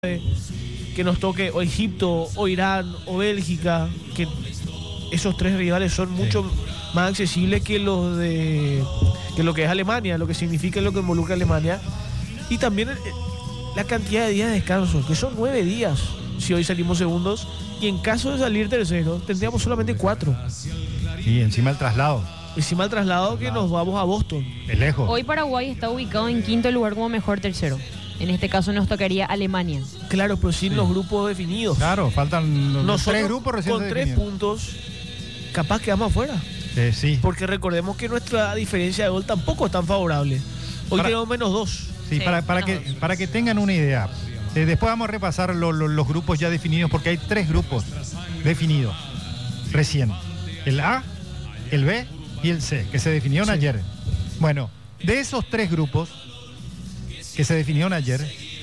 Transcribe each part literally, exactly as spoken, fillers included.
que nos toque o Egipto o Irán o Bélgica, que esos tres rivales son mucho sí. más accesibles que los de que lo que es Alemania, lo que significa lo que involucra Alemania, y también la cantidad de días de descanso, que son nueve días si hoy salimos segundos, y en caso de salir tercero tendríamos solamente cuatro. Y encima el traslado. Encima el traslado que nos vamos a Boston. Es lejos. Hoy Paraguay está ubicado en quinto lugar como mejor tercero. En este caso nos tocaría Alemania. Claro, pero sin sí. los grupos definidos. Claro, faltan los Nosotros, tres grupos recién con tres puntos, capaz quedamos afuera. Eh, sí. Porque recordemos que nuestra diferencia de gol tampoco es tan favorable. Hoy para, tenemos menos dos. Sí, sí para, para, que, dos. para que tengan una idea. Eh, después vamos a repasar lo, lo, los grupos ya definidos, porque hay tres grupos definidos recién. El A, el B y el C, que se definieron sí. ayer. Bueno, de esos tres grupos que se definieron ayer,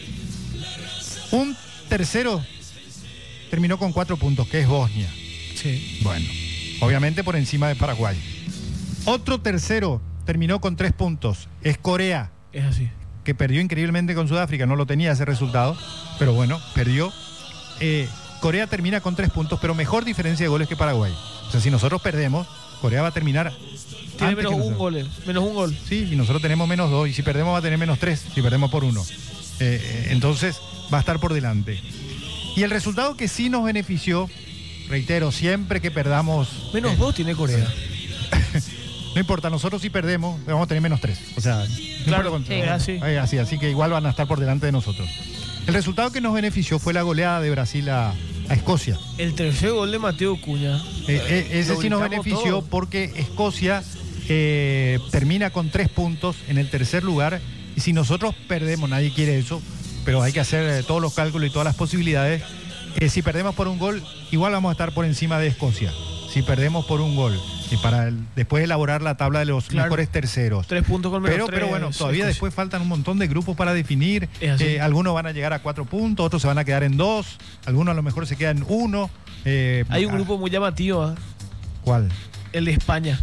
un tercero terminó con cuatro puntos, que es Bosnia. Sí. Bueno, obviamente por encima de Paraguay. Otro tercero terminó con tres puntos, es Corea. Es así. Que perdió increíblemente con Sudáfrica, no lo tenía ese resultado, pero bueno, perdió. Eh, Corea termina con tres puntos, pero mejor diferencia de goles que Paraguay. O sea, si nosotros perdemos, Corea va a terminar... Tiene menos un gol, menos un gol. Sí, y nosotros tenemos menos dos, y si perdemos va a tener menos tres, si perdemos por uno. Eh, entonces va a estar por delante. Y el resultado que sí nos benefició, reitero, siempre que perdamos... Menos eh, dos tiene Corea. No importa, nosotros si perdemos vamos a tener menos tres. O sea, claro, sí, así. así. Así que igual van a estar por delante de nosotros. El resultado que nos benefició fue la goleada de Brasil a, a Escocia. El tercer gol de Mateo Cunha. Eh, eh, ese sí nos benefició todo. Porque Escocia... Eh, termina con tres puntos en el tercer lugar, y si nosotros perdemos, nadie quiere eso, pero hay que hacer eh, todos los cálculos y todas las posibilidades. Eh, si perdemos por un gol, igual vamos a estar por encima de Escocia. Si perdemos por un gol, y para el, después elaborar la tabla de los claro. mejores terceros. Tres puntos con menos pero, tres, pero bueno, todavía Escocia. Después faltan un montón de grupos para definir. Eh, algunos van a llegar a cuatro puntos, otros se van a quedar en dos, algunos a lo mejor se quedan en uno. Eh, hay un grupo muy llamativo. ¿eh? ¿Cuál? El de España.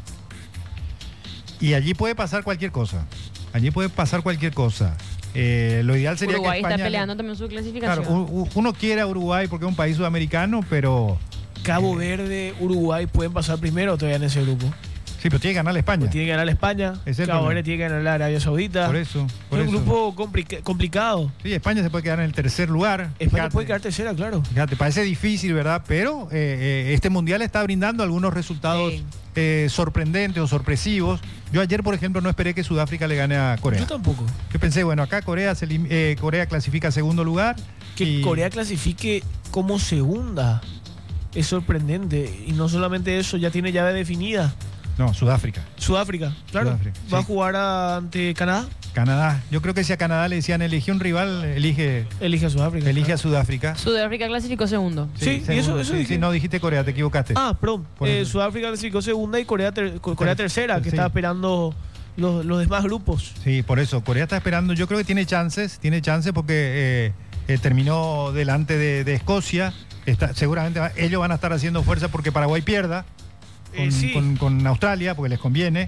Y allí puede pasar cualquier cosa. Allí puede pasar cualquier cosa. Eh, lo ideal sería Uruguay que España... está peleando también su clasificación. Claro, uno quiere a Uruguay porque es un país sudamericano, pero... Cabo eh, Verde, Uruguay pueden pasar primero todavía en ese grupo. Sí, pero tiene que ganar la España. Pues tiene que ganar la España. Cabo Verde tiene que ganar la Arabia Saudita. Por eso. Por es eso. un grupo complica complicado. Sí, España se puede quedar en el tercer lugar. España fíjate, puede quedar tercera, claro. Fíjate, parece difícil, ¿verdad? Pero eh, eh, este mundial está brindando algunos resultados sí. eh, sorprendentes o sorpresivos. Yo ayer, por ejemplo, no esperé que Sudáfrica le gane a Corea. Yo tampoco. Yo pensé, bueno, acá Corea, se, eh, Corea clasifica a segundo lugar. Que y... Corea clasifique como segunda es sorprendente. Y no solamente eso, ya tiene llave definida. No, Sudáfrica. Sudáfrica, claro. Sudáfrica, ¿Va sí. a jugar a, ante Canadá? Canadá. Yo creo que si a Canadá le decían elegí un rival, elige... Elige a Sudáfrica. Elige claro. a Sudáfrica. Sudáfrica clasificó segundo. Sí, sí segundo, y eso, eso sí, sí, no dijiste Corea, te equivocaste. Ah, perdón. Eh, Sudáfrica clasificó segunda y Corea, ter Corea tercera, que sí. está esperando los, los demás grupos. Sí, por eso. Corea está esperando. Yo creo que tiene chances, tiene chances porque eh, eh, terminó delante de, de Escocia. Está, seguramente va, ellos van a estar haciendo fuerza porque Paraguay pierda. Con, eh, sí. con, con Australia, porque les conviene.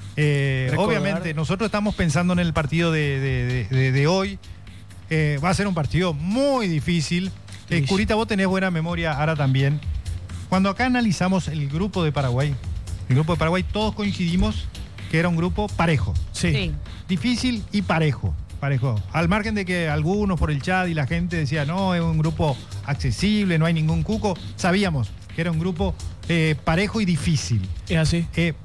Eh, obviamente, nosotros estamos pensando en el partido de, de, de, de hoy. Eh, va a ser un partido muy difícil. Eh, Curita, vos tenés buena memoria, ahora también. Cuando acá analizamos el grupo de Paraguay, el grupo de Paraguay, todos coincidimos que era un grupo parejo. Sí. sí. Difícil y parejo. Parejo. Al margen de que algunos por el chat y la gente decía, no, es un grupo accesible, no hay ningún cuco. Sabíamos que era un grupo eh, parejo y difícil. Es así. Eh,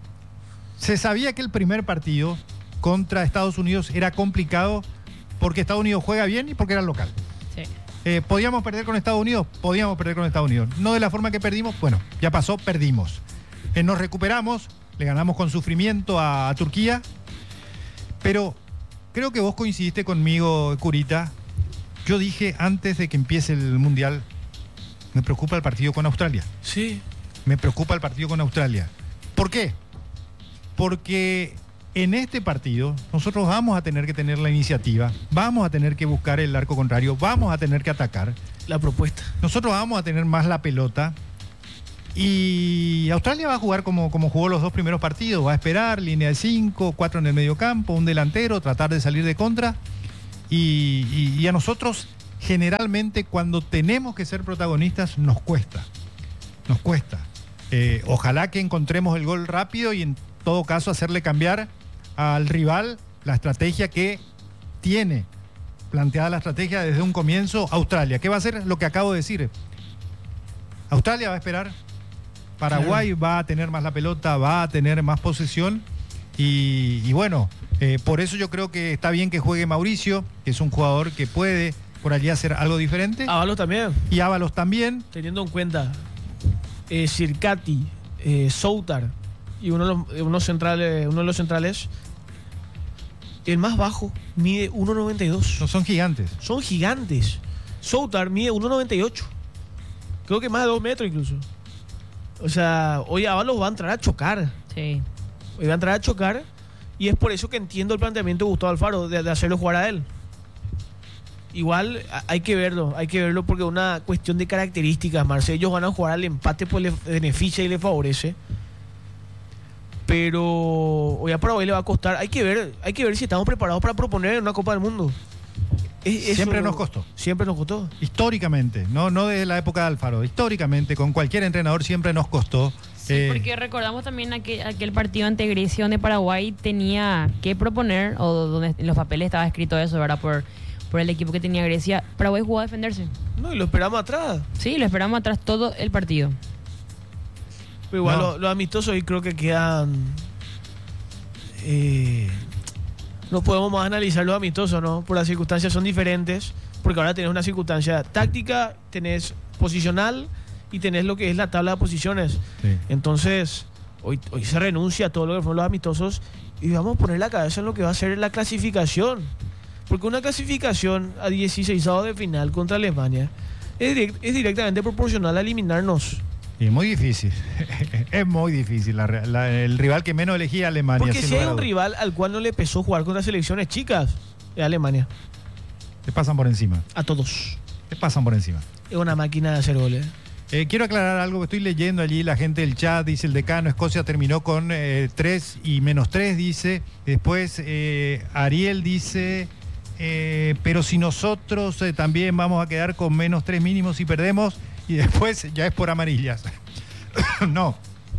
se sabía que el primer partido contra Estados Unidos era complicado porque Estados Unidos juega bien y porque era local. Sí. Eh, ¿Podíamos perder con Estados Unidos? Podíamos perder con Estados Unidos. No de la forma que perdimos, bueno, ya pasó, perdimos. Eh, nos recuperamos, le ganamos con sufrimiento a, a Turquía, pero creo que vos coincidiste conmigo, Curita. Yo dije antes de que empiece el Mundial, me preocupa el partido con Australia. Sí. Me preocupa el partido con Australia. ¿Por qué? Porque en este partido nosotros vamos a tener que tener la iniciativa, vamos a tener que buscar el arco contrario, vamos a tener que atacar. La propuesta. Nosotros vamos a tener más la pelota. Y Australia va a jugar como, como jugó los dos primeros partidos. Va a esperar, línea de cinco, cuatro en el medio campo, un delantero, tratar de salir de contra. Y, y, y a nosotros generalmente cuando tenemos que ser protagonistas nos cuesta, nos cuesta. Eh, ojalá que encontremos el gol rápido y en todo caso hacerle cambiar al rival la estrategia que tiene planteada, la estrategia desde un comienzo Australia. ¿Qué va a hacer? Lo que acabo de decir. Australia va a esperar, Paraguay claro. va a tener más la pelota, va a tener más posesión y, y bueno, eh, por eso yo creo que está bien que juegue Mauricio, que es un jugador que puede por allí hacer algo diferente. Ábalos también. Y Ábalos también. Teniendo en cuenta eh, Circati, eh, Soutar y uno de, los, uno, centrales, uno de los centrales, el más bajo mide uno noventa y dos. No son gigantes. Son gigantes. Soutar mide uno noventa y ocho. Creo que más de dos metros incluso. O sea, hoy Ábalos va a entrar a chocar. Sí. Hoy va a entrar a chocar y es por eso que entiendo el planteamiento de Gustavo Alfaro de, de hacerlo jugar a él. Igual hay que verlo, hay que verlo porque es una cuestión de características, Marce. Ellos van a jugar al empate, pues le beneficia y le favorece. Pero hoy a Paraguay le va a costar. Hay que ver, hay que ver si estamos preparados para proponer una Copa del Mundo. Es, siempre nos costó. Siempre nos costó. Históricamente, no, no desde la época de Alfaro. Históricamente, con cualquier entrenador siempre nos costó. Sí, eh, porque recordamos también aquel, aquel partido ante Grecia donde Paraguay tenía que proponer, o donde en los papeles estaba escrito eso, ¿verdad? Por, por el equipo que tenía Grecia. Paraguay jugó a defenderse. No, y lo esperamos atrás. Sí, lo esperamos atrás todo el partido. Pero igual no. los lo amistosos ahí creo que quedan... Eh, no podemos más analizar los amistosos, ¿no? Por las circunstancias son diferentes, porque ahora tenés una circunstancia táctica, tenés posicional y tenés lo que es la tabla de posiciones. Sí. Entonces, hoy, hoy se renuncia a todo lo que fueron los amistosos y vamos a poner la cabeza en lo que va a ser la clasificación. Porque una clasificación a dieciseisavos de final contra Alemania es, direct, es directamente proporcional a eliminarnos. Y es muy difícil, es muy difícil. La, la, el rival que menos elegía Alemania. Porque si hay un rival al cual no le pesó jugar contra selecciones chicas, es Alemania. Te pasan por encima. A todos. Te pasan por encima. Es una máquina de hacer goles. Eh, quiero aclarar algo que estoy leyendo allí, la gente del chat dice el decano, Escocia terminó con eh, tres y menos tres, dice. Después eh, Ariel dice, eh, pero si nosotros eh, también vamos a quedar con menos tres mínimos si perdemos. Y después ya es por amarillas. No.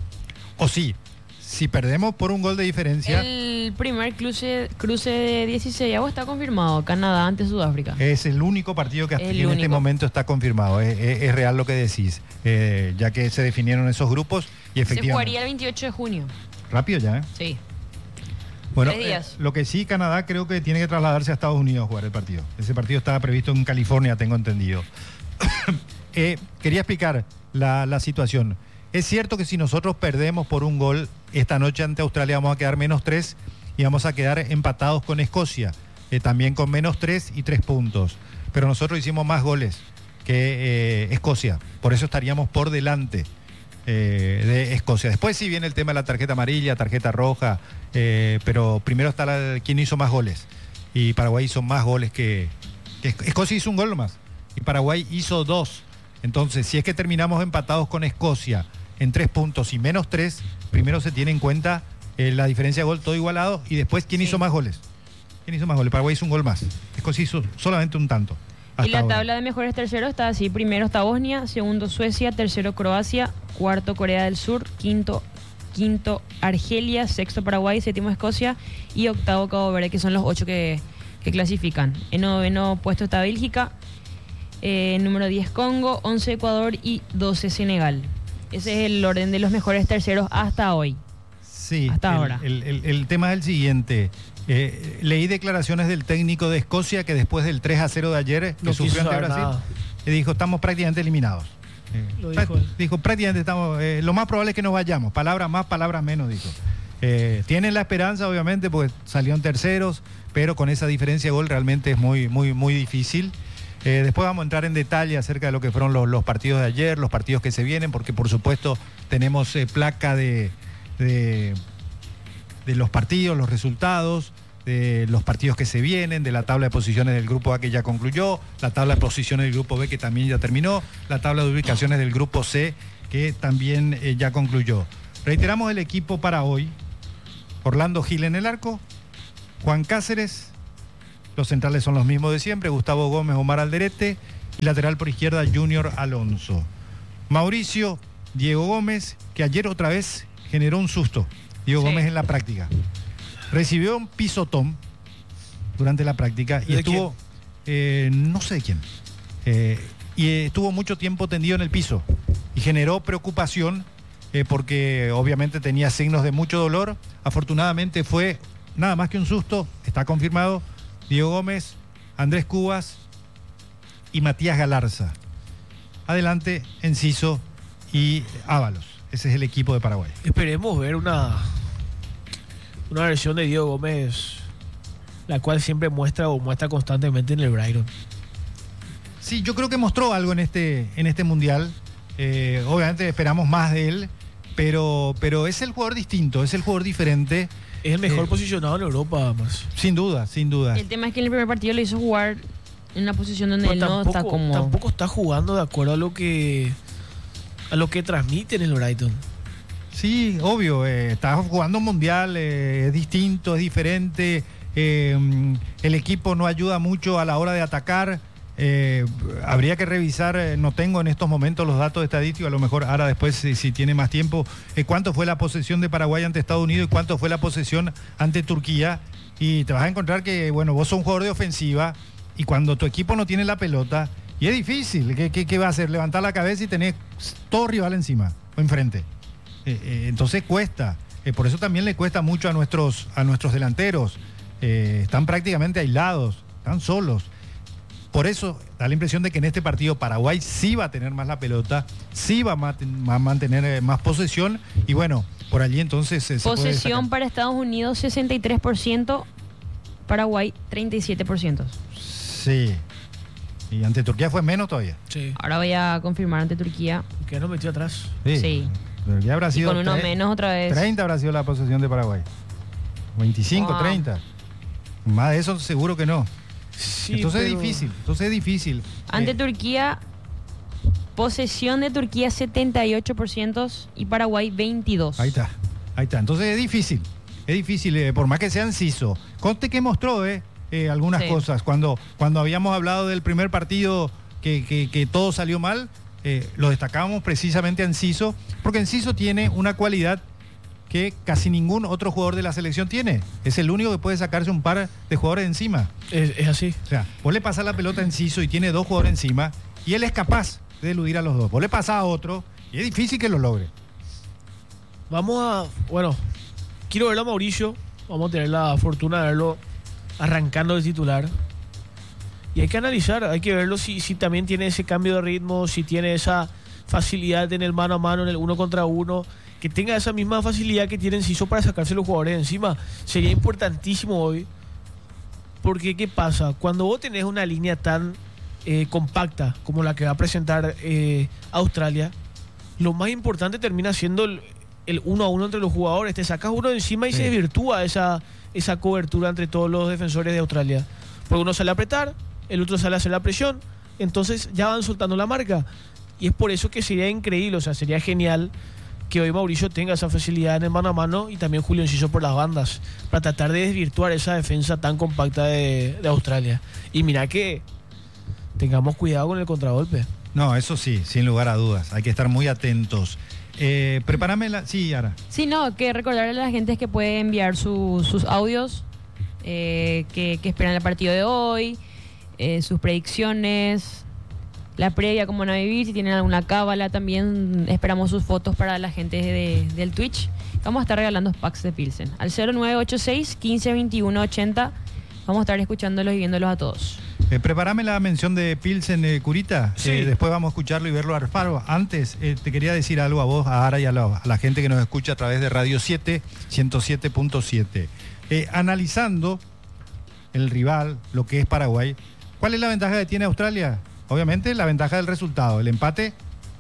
O sí. Si perdemos por un gol de diferencia. El primer cruce, cruce de dieciseis está confirmado. Canadá ante Sudáfrica. Es el único partido que hasta en único. este momento está confirmado. Es, es, es real lo que decís. Eh, ya que se definieron esos grupos y efectivamente. Se jugaría el veintiocho de junio. Rápido ya, ¿eh? Sí. Bueno, eh, lo que sí, Canadá creo que tiene que trasladarse a Estados Unidos a jugar el partido. Ese partido estaba previsto en California, tengo entendido. Eh, quería explicar la, la situación. Es cierto que si nosotros perdemos por un gol esta noche ante Australia vamos a quedar menos tres y vamos a quedar empatados con Escocia, eh, también con menos tres y tres puntos. Pero nosotros hicimos más goles que eh, Escocia, por eso estaríamos por delante eh, de Escocia. Después sí viene el tema de la tarjeta amarilla, tarjeta roja, eh, pero primero está la, quién hizo más goles. Y Paraguay hizo más goles que, que Escocia hizo un gol nomás y Paraguay hizo dos. Entonces, si es que terminamos empatados con Escocia en tres puntos y menos tres, primero se tiene en cuenta eh, la diferencia de gol todo igualado y después quién sí. hizo más goles. ¿Quién hizo más goles? Paraguay hizo un gol más. Escocia hizo solamente un tanto. Y la ahora. tabla de mejores terceros está así. Primero está Bosnia, segundo Suecia, tercero Croacia, cuarto Corea del Sur, quinto, quinto Argelia, sexto Paraguay, séptimo Escocia y octavo Cabo Verde, que son los ocho que, que clasifican. En noveno puesto está Bélgica. Eh, número diez Congo, once Ecuador y doce Senegal. Ese es el orden de los mejores terceros hasta hoy. Sí, hasta el, ahora. El, el, el tema es el siguiente. Eh, leí declaraciones del técnico de Escocia que después del tres a cero de ayer que no sufrió ante Brasil, le dijo estamos prácticamente eliminados. Eh, Lo dijo, él. dijo prácticamente estamos, eh, lo más probable es que nos vayamos. Palabras más, palabras menos, dijo. Eh, tienen la esperanza, obviamente, porque salieron terceros, pero con esa diferencia de gol realmente es muy, muy, muy difícil. Eh, después vamos a entrar en detalle acerca de lo que fueron los, los partidos de ayer, los partidos que se vienen, porque por supuesto tenemos eh, placa de, de, de los partidos, los resultados, de los partidos que se vienen, de la tabla de posiciones del grupo A que ya concluyó, la tabla de posiciones del grupo B que también ya terminó, la tabla de ubicaciones del grupo C que también eh, ya concluyó. Reiteramos el equipo para hoy: Orlando Gil en el arco, Juan Cáceres, Los centrales son los mismos de siempre, Gustavo Gómez, Omar Alderete, y lateral por izquierda Junior Alonso. Mauricio, Diego Gómez, que ayer otra vez generó un susto. Diego sí. Gómez en la práctica. Recibió un pisotón durante la práctica y estuvo, eh, no sé de quién, eh, y estuvo mucho tiempo tendido en el piso y generó preocupación eh, porque obviamente tenía signos de mucho dolor. Afortunadamente fue nada más que un susto, está confirmado. Diego Gómez, Andrés Cubas y Matías Galarza. Adelante, Enciso y Ábalos. Ese es el equipo de Paraguay. Esperemos ver una, una versión de Diego Gómez, la cual siempre muestra o muestra constantemente en el Brighton. Sí, yo creo que mostró algo en este, en este Mundial. Eh, obviamente esperamos más de él, pero, pero es el jugador distinto, es el jugador diferente. Es el mejor eh, posicionado en Europa, más. Sin duda, sin duda. El tema es que en el primer partido le hizo jugar en una posición donde pero él tampoco, no está cómodo. Tampoco está jugando de acuerdo a lo que a lo que transmite en el Brighton. Sí, obvio, eh, está jugando un Mundial, eh, es distinto, es diferente. Eh, el equipo no ayuda mucho a la hora de atacar. Eh, habría que revisar, eh, no tengo en estos momentos los datos estadísticos, a lo mejor ahora después si, si tiene más tiempo, eh, cuánto fue la posesión de Paraguay ante Estados Unidos y cuánto fue la posesión ante Turquía, y te vas a encontrar que, bueno, vos sos un jugador de ofensiva y cuando tu equipo no tiene la pelota, y es difícil, ¿qué, qué, qué va a hacer? Levantar la cabeza y tener todo rival encima o enfrente. Eh, eh, entonces cuesta, eh, por eso también le cuesta mucho a nuestros, a nuestros delanteros, eh, están prácticamente aislados, están solos. Por eso da la impresión de que en este partido Paraguay sí va a tener más la pelota, sí va a mantener más posesión y bueno, por allí entonces se posesión para Estados Unidos sesenta y tres por ciento, Paraguay treinta y siete por ciento. Sí. Y ante Turquía fue menos todavía. Sí. Ahora voy a confirmar ante Turquía. Que no metió atrás. Sí. Sí. Turquía habrá sido y con uno menos otra vez. treinta habrá sido la posesión de Paraguay. veinticinco, wow. treinta. Más de eso seguro que no. Sí, entonces pero... es difícil, entonces es difícil. Ante eh, Turquía, posesión de Turquía setenta y ocho por ciento y Paraguay veintidós por ciento. Ahí está, ahí está. Entonces es difícil, es difícil, eh, por más que sea Enciso. Conte que mostró eh, eh, algunas sí. cosas. Cuando, cuando habíamos hablado del primer partido que, que, que todo salió mal, eh, lo destacábamos precisamente a Enciso, porque Enciso tiene una cualidad que casi ningún otro jugador de la selección tiene. Es el único que puede sacarse un par de jugadores encima. Es, es así. O sea, vos le pasás la pelota a Enciso y tiene dos jugadores encima y él es capaz de eludir a los dos. Vos le pasás a otro y es difícil que lo logre. Vamos a... Bueno, quiero verlo a Mauricio. Vamos a tener la fortuna de verlo arrancando de titular. Y hay que analizar, hay que verlo si, si también tiene ese cambio de ritmo, si tiene esa facilidad en el mano a mano, en el uno contra uno, que tenga esa misma facilidad que tiene Enciso para sacarse los jugadores de encima. Sería importantísimo hoy, porque ¿qué pasa? Cuando vos tenés una línea tan eh, compacta como la que va a presentar eh, Australia, lo más importante termina siendo el, el uno a uno entre los jugadores. Te sacas uno de encima y sí. se desvirtúa esa, esa cobertura entre todos los defensores de Australia, porque uno sale a apretar, el otro sale a hacer la presión, entonces ya van soltando la marca, y es por eso que sería increíble, o sea, sería genial que hoy Mauricio tenga esa facilidad en el mano a mano y también Julio Enciso por las bandas para tratar de desvirtuar esa defensa tan compacta de, de Australia. Y mira que tengamos cuidado con el contragolpe. No, eso sí, sin lugar a dudas. Hay que estar muy atentos. Eh, prepárame la... Sí, Ara. Sí, no, que recordarle a la gente que puede enviar su, sus audios eh, que, que esperan el partido de hoy, eh, sus predicciones, la previa, cómo van a vivir, si tienen alguna cábala también, esperamos sus fotos para la gente de, del Twitch. Vamos a estar regalando packs de Pilsen al cero nueve ocho seis, quince, veintiuno, ochenta. Vamos a estar escuchándolos y viéndolos a todos. Eh, prepárame la mención de Pilsen, eh, Curita. Sí. Eh, después vamos a escucharlo y verlo a Alfaro. Antes, eh, te quería decir algo a vos, a Ara y a la, a la gente que nos escucha a través de Radio siete, ciento siete punto siete. Eh, analizando el rival, lo que es Paraguay, ¿cuál es la ventaja que tiene Australia? Obviamente la ventaja del resultado. El empate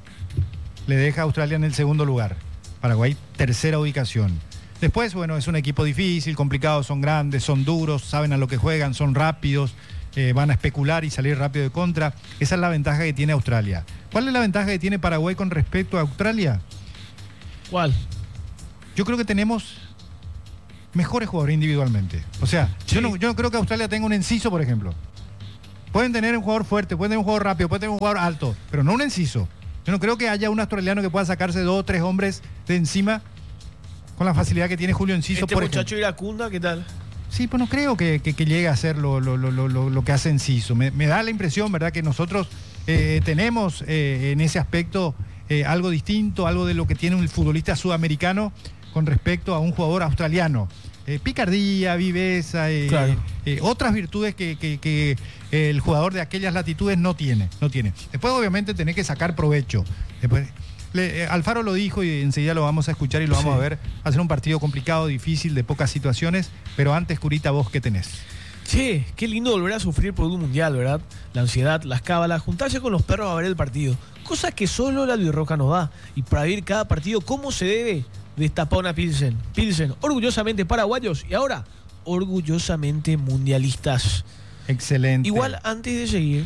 le deja a Australia en el segundo lugar. Paraguay, tercera ubicación. Después, bueno, es un equipo difícil, complicado, son grandes, son duros, saben a lo que juegan, son rápidos, eh, van a especular y salir rápido de contra. Esa es la ventaja que tiene Australia. ¿Cuál es la ventaja que tiene Paraguay con respecto a Australia? ¿Cuál? Yo creo que tenemos mejores jugadores individualmente. O sea, sí. yo, no, yo no creo que Australia tenga un Enciso, por ejemplo. Pueden tener un jugador fuerte, pueden tener un jugador rápido, pueden tener un jugador alto, pero no un Enciso. Yo no creo que haya un australiano que pueda sacarse dos o tres hombres de encima con la facilidad que tiene Julio Enciso, este por muchacho ejemplo. Iracunda, ¿qué tal? Sí, pues no creo que, que, que llegue a hacer lo, lo, lo, lo, lo que hace Enciso. Me, me da la impresión, ¿verdad?, que nosotros eh, tenemos eh, en ese aspecto eh, algo distinto, algo de lo que tiene un futbolista sudamericano con respecto a un jugador australiano. Eh, picardía, viveza, eh, claro. eh, otras virtudes que, que, que el jugador de aquellas latitudes no tiene, no tiene. Después, obviamente, tenés que sacar provecho. Después, le, eh, Alfaro lo dijo y enseguida lo vamos a escuchar y lo vamos sí. a ver. Hacer un partido complicado, difícil, de pocas situaciones, pero antes, Curita, ¿vos qué tenés? Che, qué lindo volver a sufrir por un mundial, ¿verdad? La ansiedad, las cábalas, juntarse con los perros a ver el partido. Cosas que solo la Albirroja nos da. Y para vivir cada partido como se debe, destapar una Pilsen. Pilsen, orgullosamente paraguayos y ahora orgullosamente mundialistas. Excelente. Igual, antes de seguir,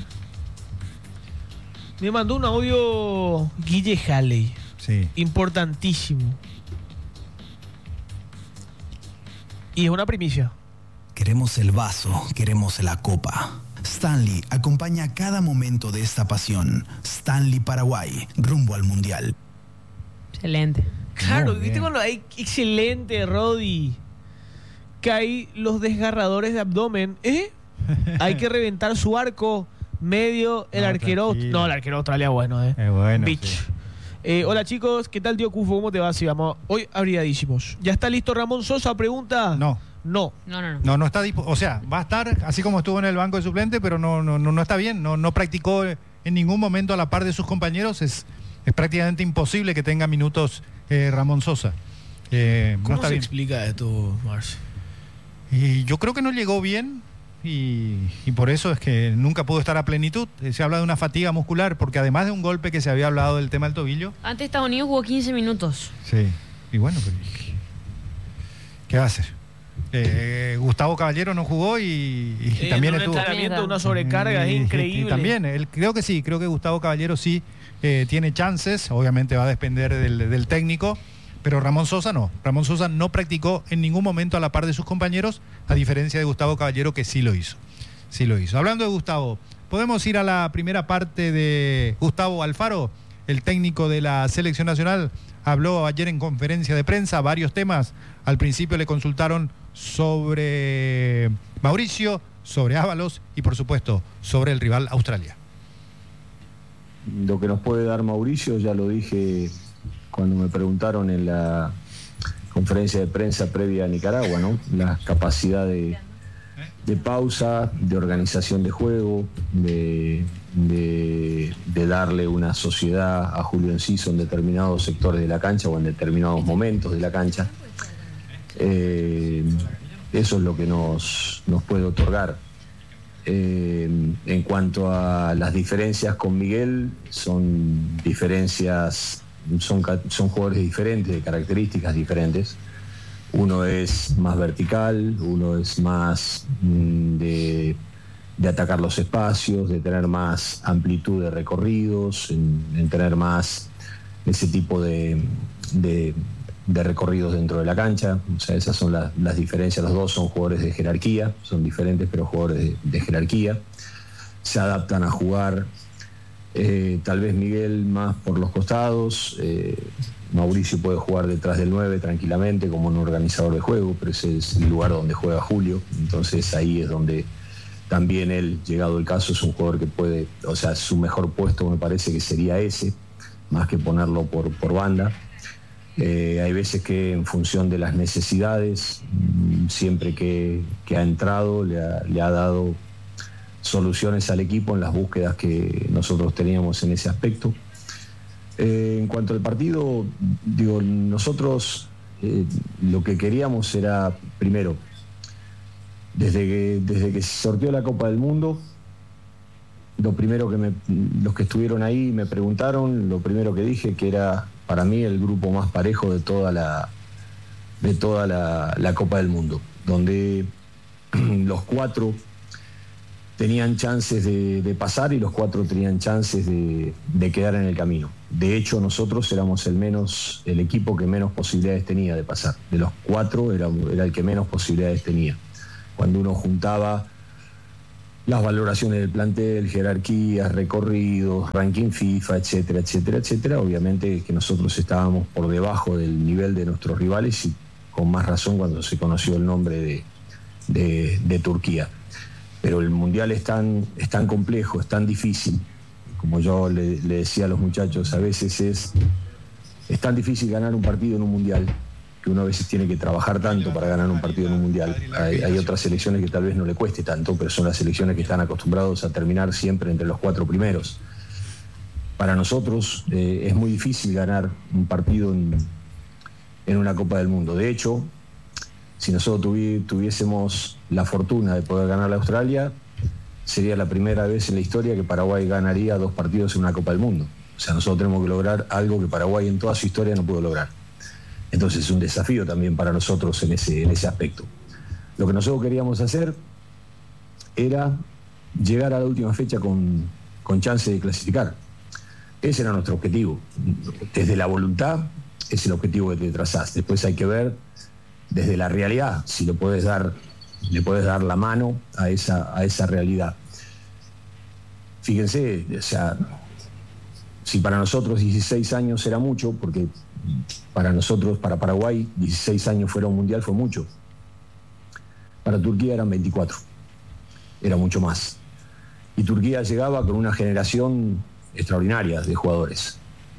me mandó un audio Guille Halley. Sí. Importantísimo. Y es una primicia. Queremos el vaso, queremos la copa. Stanley acompaña cada momento de esta pasión. Stanley Paraguay, rumbo al Mundial. Excelente. Claro, viste cuando hay excelente, Rodi, que hay los desgarradores de abdomen, ¿eh? Hay que reventar su arco medio, el no, arquero. Tranquilo. No, el arquero Australia, bueno, ¿eh? Es bueno. Bitch. Sí. Eh, hola chicos, ¿qué tal tío Cufo? ¿Cómo te va? Sí, vamos. Hoy abrigadísimos. ¿Ya está listo Ramón Sosa? Pregunta. No. No. No, no, no. No, no está dispuesto. O sea, va a estar así como estuvo en el banco de suplente, pero no, no, no, no está bien. No, no practicó en ningún momento a la par de sus compañeros. Es, es prácticamente imposible que tenga minutos eh, Ramón Sosa. Eh, ¿Cómo no está se bien. explica esto, Marce? Y yo creo que no llegó bien y, y por eso es que nunca pudo estar a plenitud. Se habla de una fatiga muscular, porque además de un golpe que se había hablado del tema del tobillo. Antes Estados Unidos jugó quince minutos. Sí, y bueno, pero ¿qué va a hacer? Eh, Gustavo Caballero no jugó y, y eh, también un estuvo entrenamiento, una sobrecarga, y, es increíble. Y, y también, él, creo que sí, creo que Gustavo Caballero sí eh, tiene chances, obviamente va a depender del, del técnico, pero Ramón Sosa no. Ramón Sosa no practicó en ningún momento a la par de sus compañeros, a diferencia de Gustavo Caballero, que sí lo hizo. Sí lo hizo. Hablando de Gustavo, podemos ir a la primera parte de Gustavo Alfaro, el técnico de la selección nacional. Habló ayer en conferencia de prensa varios temas. Al principio le consultaron sobre Mauricio, sobre Ábalos y por supuesto sobre el rival Australia. Lo que nos puede dar Mauricio, ya lo dije cuando me preguntaron en la conferencia de prensa previa a Nicaragua, ¿no? La capacidad de, de pausa, de organización de juego, de, de, de darle una sociedad a Julio Enciso en determinados sectores de la cancha o en determinados momentos de la cancha. Eh, eso es lo que nos, nos puede otorgar. Eh, en cuanto a las diferencias con Miguel, son diferencias, son, son jugadores diferentes, de características diferentes. Uno es más vertical, uno es más mm, de, de atacar los espacios, de tener más amplitud de recorridos, en, en tener más ese tipo de, de de recorridos dentro de la cancha. O sea, esas son las, las diferencias. Los dos son jugadores de jerarquía, son diferentes pero jugadores de, de jerarquía, se adaptan a jugar. Eh, tal vez Miguel más por los costados, eh, Mauricio puede jugar detrás del nueve tranquilamente como un organizador de juego, pero ese es el lugar donde juega Julio. Entonces ahí es donde también él, llegado el caso, es un jugador que puede, o sea, su mejor puesto me parece que sería ese, más que ponerlo por, por banda. Eh, hay veces que en función de las necesidades, siempre que, que ha entrado le ha, le ha dado soluciones al equipo en las búsquedas que nosotros teníamos en ese aspecto. Eh, en cuanto al partido, digo, nosotros eh, lo que queríamos era, primero, desde que, desde que se sorteó la Copa del Mundo, lo primero que me, los que estuvieron ahí me preguntaron, lo primero que dije que era para mí el grupo más parejo de toda la de toda la, la Copa del Mundo, donde los cuatro tenían chances de, de pasar y los cuatro tenían chances de, de quedar en el camino. De hecho, nosotros éramos el menos, el equipo que menos posibilidades tenía de pasar. De los cuatro era, era el que menos posibilidades tenía. Cuando uno juntaba las valoraciones del plantel, jerarquías, recorridos, ranking FIFA, etcétera, etcétera, etcétera, obviamente que nosotros estábamos por debajo del nivel de nuestros rivales y con más razón cuando se conoció el nombre de, de, de Turquía. Pero el Mundial es tan, es tan complejo, es tan difícil, como yo le, le decía a los muchachos, a veces es, es tan difícil ganar un partido en un Mundial, que uno a veces tiene que trabajar tanto para ganar un partido en un Mundial. Hay, hay otras selecciones que tal vez no le cueste tanto, pero son las selecciones que están acostumbrados a terminar siempre entre los cuatro primeros. Para nosotros eh, es muy difícil ganar un partido en, en una Copa del Mundo. De hecho, si nosotros tuvi, tuviésemos la fortuna de poder ganar a Australia, sería la primera vez en la historia que Paraguay ganaría dos partidos en una Copa del Mundo. O sea, nosotros tenemos que lograr algo que Paraguay en toda su historia no pudo lograr. Entonces es un desafío también para nosotros en ese, en ese aspecto. Lo que nosotros queríamos hacer era llegar a la última fecha con, con chance de clasificar. Ese era nuestro objetivo. Desde la voluntad es el objetivo que te trazás. Después hay que ver desde la realidad si le puedes dar, le puedes dar la mano a esa, a esa realidad. Fíjense, o sea, si para nosotros dieciséis años era mucho, porque para nosotros, para Paraguay, dieciséis años fuera un mundial fue mucho. Para Turquía eran veinticuatro, era mucho más. Y Turquía llegaba con una generación extraordinaria de jugadores.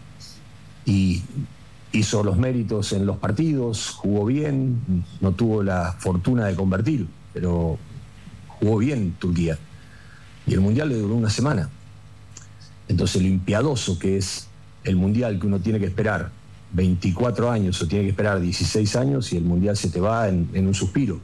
Y hizo los méritos en los partidos, jugó bien, no tuvo la fortuna de convertir, pero jugó bien Turquía. Y el mundial le duró una semana. Entonces lo impiadoso que es el mundial, que uno tiene que esperar veinticuatro años o tiene que esperar dieciséis años y el mundial se te va en, en un suspiro.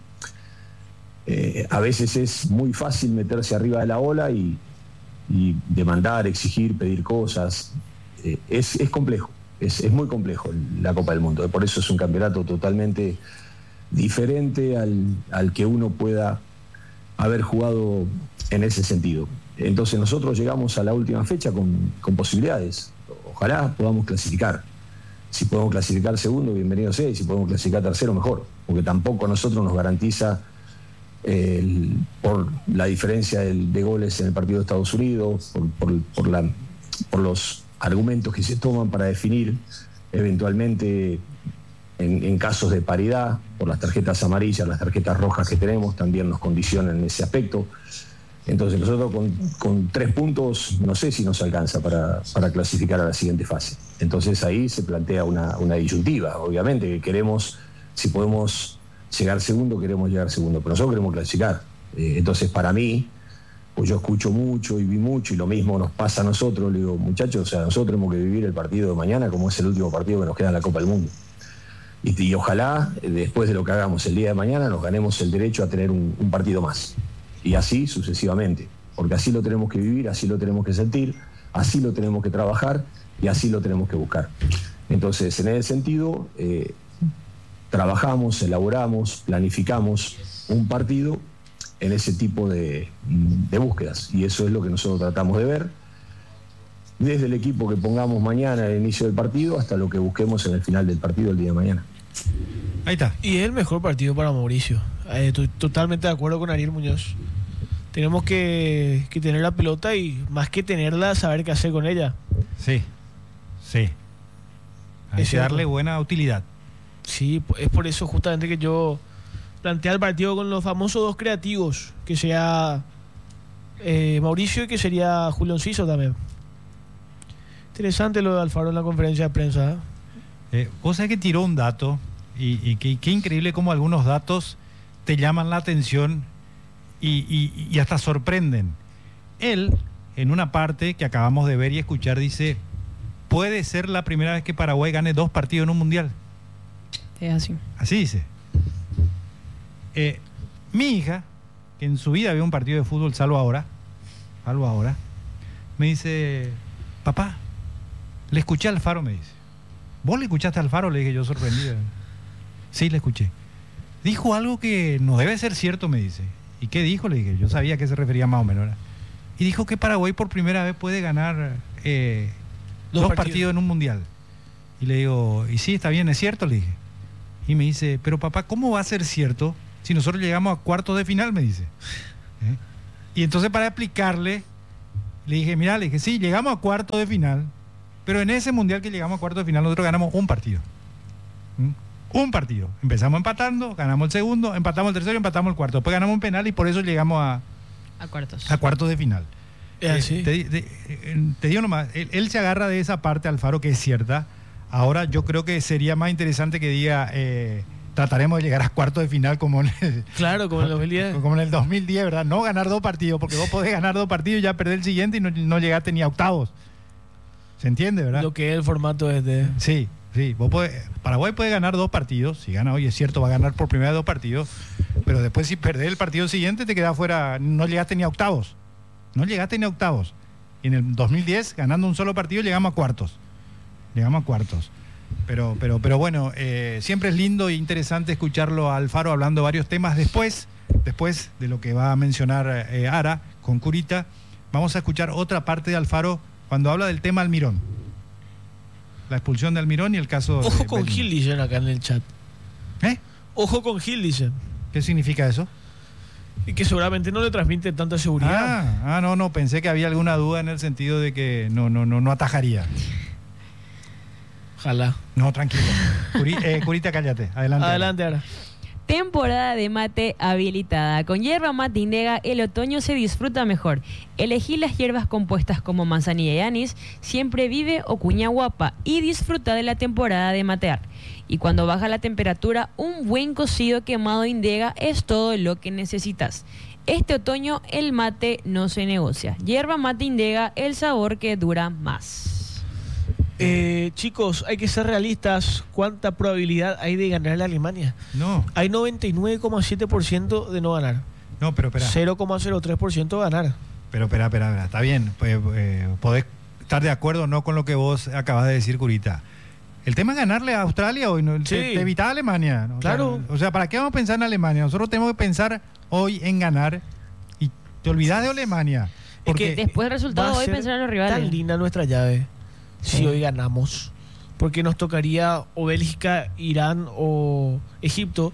Eh, a veces es muy fácil meterse arriba de la ola y, y demandar, exigir, pedir cosas. Eh, es, es complejo, es, es muy complejo la Copa del Mundo. Por eso es un campeonato totalmente diferente al, al que uno pueda haber jugado en ese sentido. Entonces nosotros llegamos a la última fecha con, con posibilidades. Ojalá podamos clasificar. Si podemos clasificar segundo, bienvenido sea, y si podemos clasificar tercero, mejor, porque tampoco a nosotros nos garantiza eh, el, por la diferencia de, de goles en el partido de Estados Unidos, por, por, por, la, por los argumentos que se toman para definir eventualmente en, en casos de paridad, por las tarjetas amarillas, las tarjetas rojas que tenemos, también nos condicionan en ese aspecto. Entonces nosotros con, con tres puntos no sé si nos alcanza para, para clasificar a la siguiente fase. Entonces ahí se plantea una, una disyuntiva. Obviamente que queremos, si podemos llegar segundo, queremos llegar segundo, pero nosotros queremos clasificar. Eh, entonces para mí, pues yo escucho mucho y vi mucho y lo mismo nos pasa a nosotros. Le digo, muchachos, o sea, nosotros tenemos que vivir el partido de mañana como es el último partido que nos queda en la Copa del Mundo. Y, y ojalá, después de lo que hagamos el día de mañana, nos ganemos el derecho a tener un, un partido más. Y así sucesivamente, porque así lo tenemos que vivir, así lo tenemos que sentir, así lo tenemos que trabajar y así lo tenemos que buscar. Entonces, en ese sentido, eh, trabajamos, elaboramos, planificamos un partido en ese tipo de, de búsquedas. Y eso es lo que nosotros tratamos de ver, desde el equipo que pongamos mañana al inicio del partido hasta lo que busquemos en el final del partido el día de mañana. Ahí está. Y es el mejor partido para Mauricio. Eh, estoy totalmente de acuerdo con Ariel Muñoz. Tenemos que, que tener la pelota y más que tenerla, saber qué hacer con ella. Sí, sí. Hay que darle buena utilidad. Sí, es por eso justamente que yo planteé el partido con los famosos dos creativos, que sea eh, Mauricio y que sería Julio Enciso también. Interesante lo de Alfaro en la conferencia de prensa. ¿eh? Eh, vos sabés que tiró un dato y, y qué que increíble cómo algunos datos te llaman la atención y, y, y hasta sorprenden. Él, en una parte que acabamos de ver y escuchar, dice, puede ser la primera vez que Paraguay gane dos partidos en un mundial. Es así. Así dice. Eh, mi hija, que en su vida vio un partido de fútbol, salvo ahora, salvo ahora, me dice, papá, le escuché a Alfaro, me dice. ¿Vos le escuchaste a Alfaro? Le dije yo sorprendida. Sí, le escuché. Dijo algo que no debe ser cierto, me dice. ¿Y qué dijo? Le dije, yo sabía a qué se refería más o menos, ¿verdad? Y dijo que Paraguay por primera vez puede ganar eh, dos, dos partidos. partidos en un mundial. Y le digo, y sí, está bien, es cierto, le dije. Y me dice, pero papá, ¿cómo va a ser cierto si nosotros llegamos a cuartos de final? Me dice. ¿Eh? Y entonces para explicarle, le dije, mira, le dije, sí, llegamos a cuartos de final, pero en ese mundial que llegamos a cuartos de final nosotros ganamos un partido. ¿Mm? Un partido. Empezamos empatando, ganamos el segundo, empatamos el tercero y empatamos el cuarto. Después ganamos un penal y por eso llegamos a... A cuartos. A cuartos de final. Eh, ¿sí? te, te, te digo nomás, él, él se agarra de esa parte, Alfaro, que es cierta. Ahora yo creo que sería más interesante que diga, eh, trataremos de llegar a cuartos de final como en el, claro, como en el dos mil diez. Como en el dos mil diez, ¿verdad? No ganar dos partidos, porque vos podés ganar dos partidos y ya perder el siguiente y no, no llegaste ni a octavos. ¿Se entiende, verdad? Lo que es el formato es de... Sí, sí. Vos podés, Paraguay puede ganar dos partidos. Si gana hoy, es cierto, va a ganar por primera vez dos partidos. Pero después si perdés el partido siguiente te quedás fuera, no llegaste ni a octavos. No llegaste ni a octavos. Y en el dos mil diez, ganando un solo partido, llegamos a cuartos. Llegamos a cuartos. Pero, pero, pero bueno, eh, siempre es lindo e interesante escucharlo a Alfaro hablando de varios temas. Después, después de lo que va a mencionar eh, Ara con Curita, vamos a escuchar otra parte de Alfaro cuando habla del tema Almirón. La expulsión de Almirón y el caso... Ojo de con Gil, dicen acá en el chat. ¿Eh? Ojo con Gil, dicen. ¿Qué significa eso? Y que seguramente no le transmite tanta seguridad. Ah, ah, no, no, pensé que había alguna duda en el sentido de que no, no, no, no atajaría. Ojalá. No, tranquilo. Curi, eh, Curita, cállate. Adelante. Adelante, ahora. Temporada de mate habilitada. Con hierba mate Indega, el otoño se disfruta mejor. Elegí las hierbas compuestas como manzanilla y anís, siempre vive o cuña guapa y disfruta de la temporada de matear. Y cuando baja la temperatura, un buen cocido quemado Indega es todo lo que necesitas. Este otoño el mate no se negocia. Hierba mate Indega, el sabor que dura más. Eh, chicos, hay que ser realistas. ¿Cuánta probabilidad hay de ganar la Alemania? No. Hay noventa y nueve coma siete por ciento de no ganar. No, pero espera. cero coma cero tres por ciento de ganar. Pero espera, espera, espera. Está bien. Pues, eh, podés estar de acuerdo o no con lo que vos acabas de decir, Curita. El tema es ganarle a Australia hoy, ¿no? Sí. Te, te evita a Alemania, ¿no? Claro. O sea, o sea, ¿para qué vamos a pensar en Alemania? Nosotros tenemos que pensar hoy en ganar y te olvidás de Alemania. Porque Es que Después del resultado, hoy pensar en los rivales. Tan linda nuestra llave si Sí. hoy ganamos. Porque nos tocaría o Bélgica, Irán o Egipto.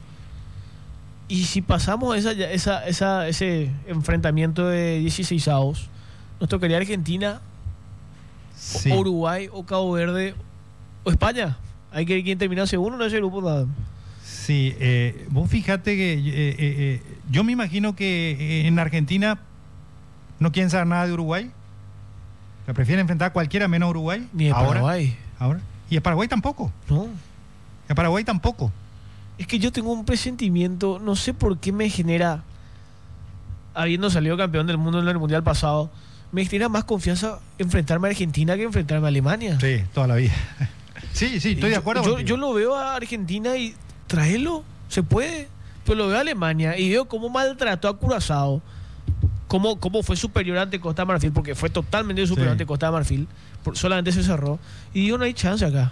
Y si pasamos esa, esa, esa, ese enfrentamiento de dieciseisavos, nos tocaría Argentina, sí. o Uruguay, o Cabo Verde, o España. Hay que ver quién termina segundo en ese grupo. Nada. Sí, eh, vos fíjate que eh, eh, eh, yo me imagino que eh, en Argentina no quieren saber nada de Uruguay. O sea, prefieren enfrentar a cualquiera menos a Uruguay. Ni de ahora, Paraguay. Ahora. Y a Paraguay tampoco. No. A Paraguay tampoco. Es que yo tengo un presentimiento, no sé por qué me genera, habiendo salido campeón del mundo en el mundial pasado, me genera más confianza enfrentarme a Argentina que enfrentarme a Alemania. Sí, toda la vida. Sí, sí, estoy de acuerdo. Yo, yo, yo lo veo a Argentina y tráelo, se puede. Pero lo veo a Alemania y veo cómo maltrató a Curazao, cómo, cómo fue superior ante Costa de Marfil, porque fue totalmente superior Sí. ante Costa de Marfil, por, solamente se cerró. Y digo, no hay chance acá,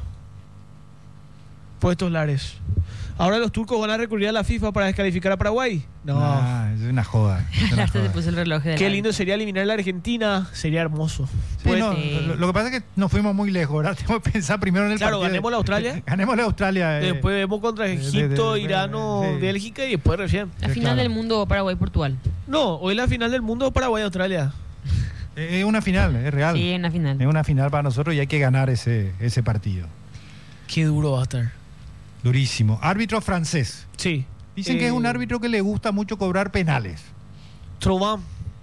por estos lares. Ahora los turcos van a recurrir a la FIFA para descalificar a Paraguay. No. Ah, es una joda. Es una Hasta joda. se puso el reloj de Qué la- lindo sería eliminar a la Argentina, sería hermoso. Sí, Pues, no, Sí. lo, lo que pasa es que nos fuimos muy lejos, ¿verdad? Tenemos que pensar primero en el Claro, partido. ganemos la Australia. Ganemos la Australia. eh. después vemos contra de- Egipto, de- de- Irán o sí. Bélgica y después recién. La Sí, final claro. del mundo, Paraguay-Portugal. No, hoy la final del mundo Paraguay-Australia. Es una final, es real. Sí, en la final. Es una final para nosotros y hay que ganar ese, ese partido. Qué duro va a estar. Durísimo. Árbitro francés. Sí. Dicen que Eh, es un árbitro que le gusta mucho cobrar penales. Trovan.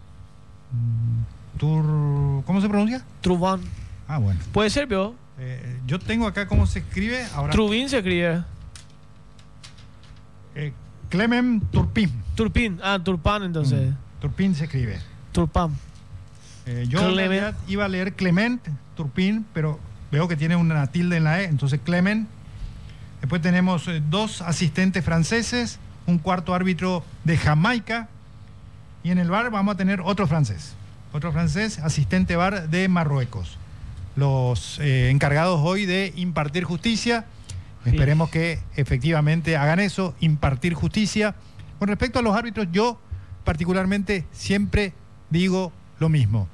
Tur... ¿Cómo se pronuncia? Trovan. Ah, bueno. Puede ser, ¿vio? Eh, yo tengo acá cómo se escribe. Ahora, Trubin se escribe. eh, Clement Turpin. Turpin. Ah, Turpan entonces. Mm, Turpin se escribe. Turpan. Eh, yo en Clement. realidad iba a leer Clement Turpin, pero veo que tiene una tilde en la E, entonces Clement. Después tenemos eh, dos asistentes franceses, un cuarto árbitro de Jamaica y en el V A R vamos a tener otro francés. Otro francés, asistente V A R de Marruecos. Los eh, encargados hoy de impartir justicia. Sí. Esperemos que efectivamente hagan eso, impartir justicia. Con respecto a los árbitros, yo particularmente siempre digo lo mismo.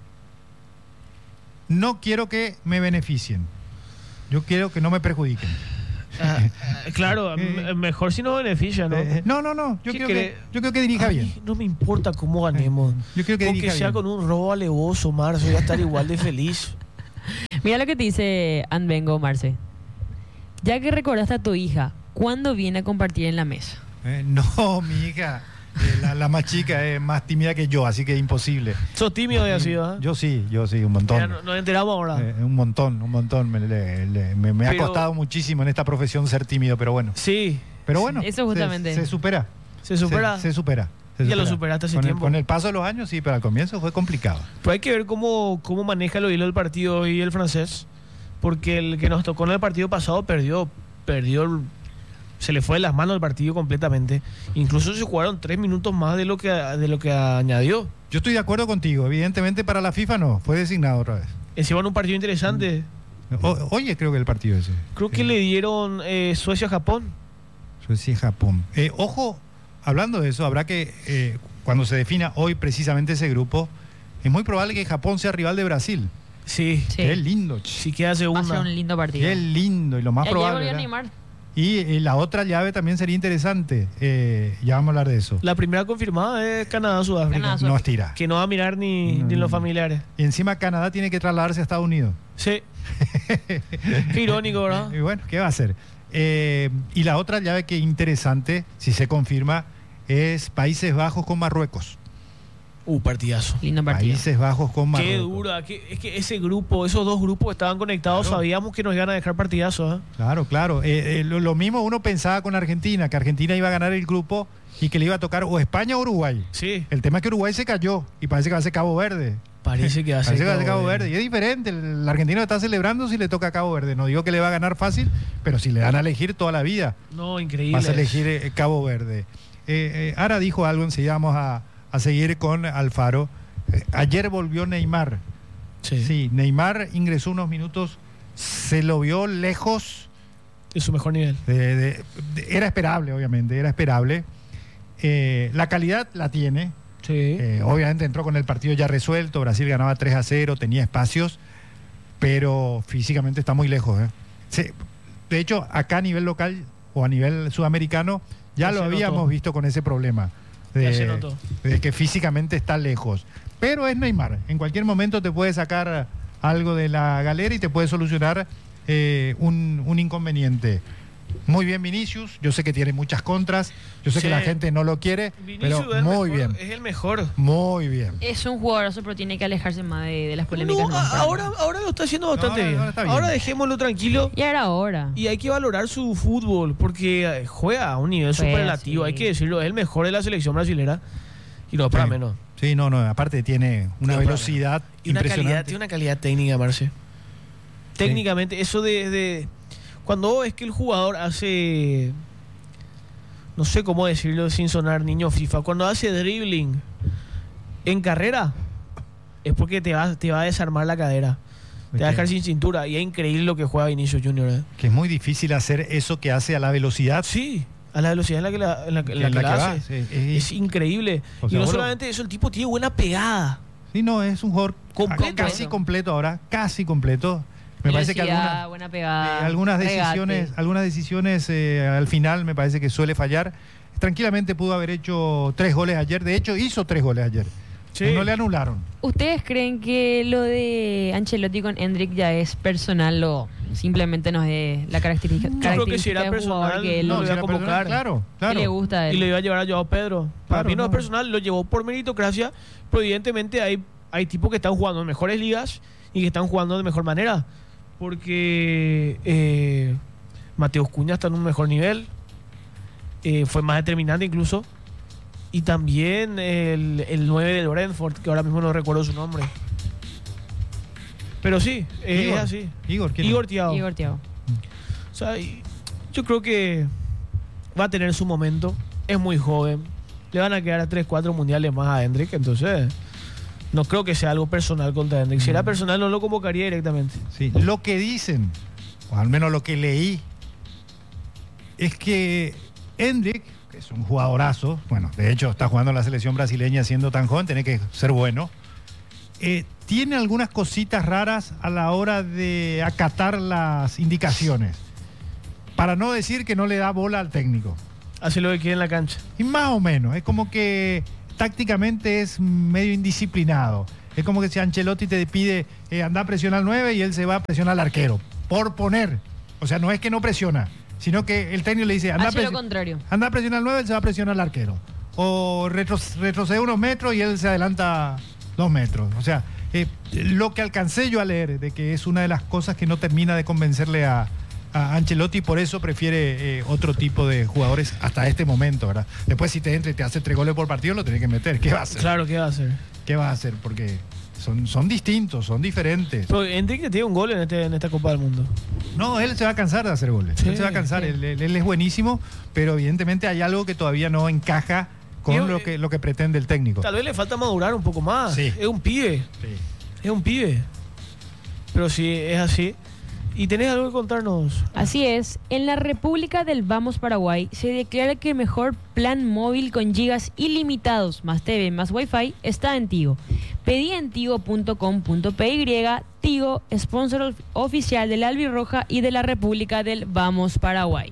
No quiero que me beneficien. Yo quiero que no me perjudiquen. Ah, claro, eh, mejor si no beneficia, ¿no? Eh, no, no, no. Yo, quiero que, yo quiero que dirija Ay, bien. No me importa cómo ganemos. Yo quiero que con dirija que sea bien. con un robo alevoso, Marce, voy a estar igual de feliz. Mira lo que te dice Anvengo, Marce. Ya que recordaste a tu hija, ¿cuándo viene a compartir en la mesa? Eh, no, mi hija. Eh, la, la más chica es más tímida que yo, así que es imposible. ¿Sos tímido de así, ¿verdad? Yo sí, yo sí, un montón. Ya no- nos enteramos ahora. Eh, un montón, un montón. Me, le- le- me- me ha Pero- costado muchísimo en esta profesión ser tímido, pero bueno. Sí, Pero bueno, Eso justamente. Se, se supera. se supera. Se, se supera. se Ya lo supera. superaste hace con tiempo. El, con el paso de los años, sí, pero al comienzo fue complicado. Pero hay que ver cómo, cómo maneja el hilo del partido hoy el francés. Porque el que nos tocó en el partido pasado perdió. Perdió. el- Se le fue de las manos el partido completamente. Incluso se jugaron tres minutos más de lo que, de lo que añadió. Yo estoy de acuerdo contigo. Evidentemente para la FIFA no, fue designado otra vez. Encima en un partido interesante. O- oye, creo que el partido ese. Creo que Eh, le dieron eh, Suecia-Japón. Suecia y Japón. Eh, ojo, hablando de eso, habrá que, eh, cuando se defina hoy precisamente ese grupo, es muy probable que Japón sea rival de Brasil. Sí. Sí. Qué lindo, ch- Si queda Va a ser segunda. un lindo partido. qué lindo y lo más Y ayer probable. volvió a ¿verdad? Neymar. Y eh, la otra llave también sería interesante. Eh, ya vamos a hablar de eso. La primera confirmada es Canadá-Sudáfrica. Canadá. No estira. Que no va a mirar ni, No, ni no, los no. familiares. Y encima Canadá tiene que trasladarse a Estados Unidos. Sí. Qué irónico, ¿verdad? Y bueno, ¿qué va a hacer? Eh, y la otra llave que interesante, si se confirma, es Países Bajos con Marruecos. Uh, partidazo. Lindo partido. Países Bajos con Marruecos. Qué dura. qué- es que ese grupo, esos dos grupos estaban conectados, Claro. sabíamos que nos iban a dejar partidazos. ¿eh? Claro, claro. Eh, eh, lo, lo mismo uno pensaba con Argentina, que Argentina iba a ganar el grupo y que le iba a tocar o España o Uruguay. Sí. El tema es que Uruguay se cayó y parece que va a ser Cabo Verde. Parece que hace Parece que va a ser Cabo Verde. Y es diferente. El, el argentino está celebrando si le toca a Cabo Verde. No digo que le va a ganar fácil, pero si le dan a elegir toda la vida, No, increíble. vas a elegir eh, Cabo Verde. Eh, eh, Ara dijo algo, enseguida vamos a, a seguir con Alfaro. Eh, ayer volvió Neymar. Sí. Sí, Neymar ingresó unos minutos, se lo vio lejos. Es su mejor nivel. de- de- de- era esperable, obviamente, era esperable. Eh, la calidad la tiene. Sí. Eh, obviamente entró con el partido ya resuelto. Brasil ganaba tres a cero, tenía espacios, pero físicamente está muy lejos. ¿eh? Se- de hecho, acá a nivel local o a nivel sudamericano ya Ya lo se habíamos notó. visto con ese problema Ya se de, notó. de que físicamente está lejos. Pero es Neymar. En cualquier momento te puede sacar algo de la galera y te puede solucionar eh, un, un inconveniente. Muy bien Vinicius, yo sé que tiene muchas contras, yo sé Sí. que la gente no lo quiere, Vinicius pero es el muy mejor, bien, Es el mejor. muy bien. Es un jugadorazo, pero tiene que alejarse más de, de las polémicas. No, ¿no? a- ahora, ahora lo está haciendo bastante ahora- bien. ahora está bien. Ahora dejémoslo tranquilo. Ya era hora. Y hay que valorar su fútbol porque eh, juega a un nivel Juega, superlativo, sí. hay que decirlo, es el mejor de la selección brasilera y no para Sí. menos. Sí, no, no, aparte tiene una No, velocidad Y una calidad, impresionante. tiene una calidad técnica, Marce. Técnicamente, eso de, de cuando es que el jugador hace, no sé cómo decirlo sin sonar niño FIFA, cuando hace dribbling en carrera es porque te va, te va a desarmar la cadera. Te va a dejar sin cintura. Y es increíble lo que juega Vinicius Junior. ¿eh? Que es muy difícil hacer eso que hace a la velocidad. Sí, a la velocidad en la que la, en la, que- en la en que la la que hace. va, sí, es- Es increíble. O y sea, no vos lo- solamente eso, el tipo tiene buena pegada. Sí, no, es un jugador Completo. casi completo ahora, casi completo. Me parece que Velocidad, algunas, buena eh, pegada. algunas regate. decisiones, algunas decisiones eh, al final me parece que suele fallar. Tranquilamente pudo haber hecho tres goles ayer. De hecho, hizo tres goles ayer. Sí. No le anularon. ¿Ustedes creen que lo de Ancelotti con Endrick ya es personal o simplemente no es la característica, Yo creo que característica si era del jugador personal, que él no, lo- lo iba a si era personal, convocar. Claro, que claro. le gusta a él? Y lo iba a llevar a Joao Pedro. Para Claro, mí no, no. es personal, lo llevó por meritocracia, pero evidentemente hay, hay tipos que están jugando en mejores ligas y que están jugando de mejor manera. Porque eh, Mateus Cunha está en un mejor nivel, eh, fue más determinante incluso. Y también el, el nueve del Brentford, que ahora mismo no recuerdo su nombre. Pero sí, eh, Igor. es así. Igor, ¿quién es? Igor Thiago. Igor Thiago. O sea, y yo creo que va a tener su momento. Es muy joven. Le van a quedar tres, cuatro mundiales más a Hendrik. Entonces, no creo que sea algo personal contra Hendrik. Si era personal, no lo convocaría directamente. Sí, lo que dicen, o al menos lo que leí, es que Hendrik que es un jugadorazo, bueno, de hecho está jugando en la selección brasileña siendo tan joven, tiene que ser bueno. Eh, tiene algunas cositas raras a la hora de acatar las indicaciones, para no decir que no le da bola al técnico. Hace lo que quiere en la cancha. Y más o menos, es como que tácticamente es medio indisciplinado. Es como que si Ancelotti te pide eh, anda a presionar al nueve y él se va a presionar al arquero, por poner. O sea, no es que no presiona, sino que el técnico le dice anda, Hace a, lo contrario. anda a presionar al nueve, él se va a presionar al arquero. O retro, retrocede unos metros y él se adelanta dos metros. O sea, eh, lo que alcancé yo a leer, de que es una de las cosas que no termina de convencerle a, a Ancelotti, por eso prefiere eh, otro tipo de jugadores hasta este momento, ¿verdad? Después si te entra y te hace tres goles por partido, lo tenés que meter. ¿Qué va a hacer? Claro, ¿qué va a hacer? ¿Qué va a hacer? Porque son, son distintos, son diferentes. Pero Enrique tiene un gol en, este, en esta Copa del Mundo. No, él se va a cansar de hacer goles. Sí, él se va a cansar, sí. él, él, él es buenísimo, pero evidentemente hay algo que todavía no encaja con Yo, lo, que, lo que pretende el técnico. Tal vez le falta madurar un poco más. Sí. Es un pibe. Sí. Es un pibe. Pero sí, es así. ¿Y tenés algo que contarnos? Así es, en la República del Vamos Paraguay se declara que el mejor plan móvil con gigas ilimitados, más T V, más Wi-Fi, está en Tigo. Pedí en tigo punto com punto p y, Tigo, sponsor oficial de la Albirroja y de la República del Vamos Paraguay.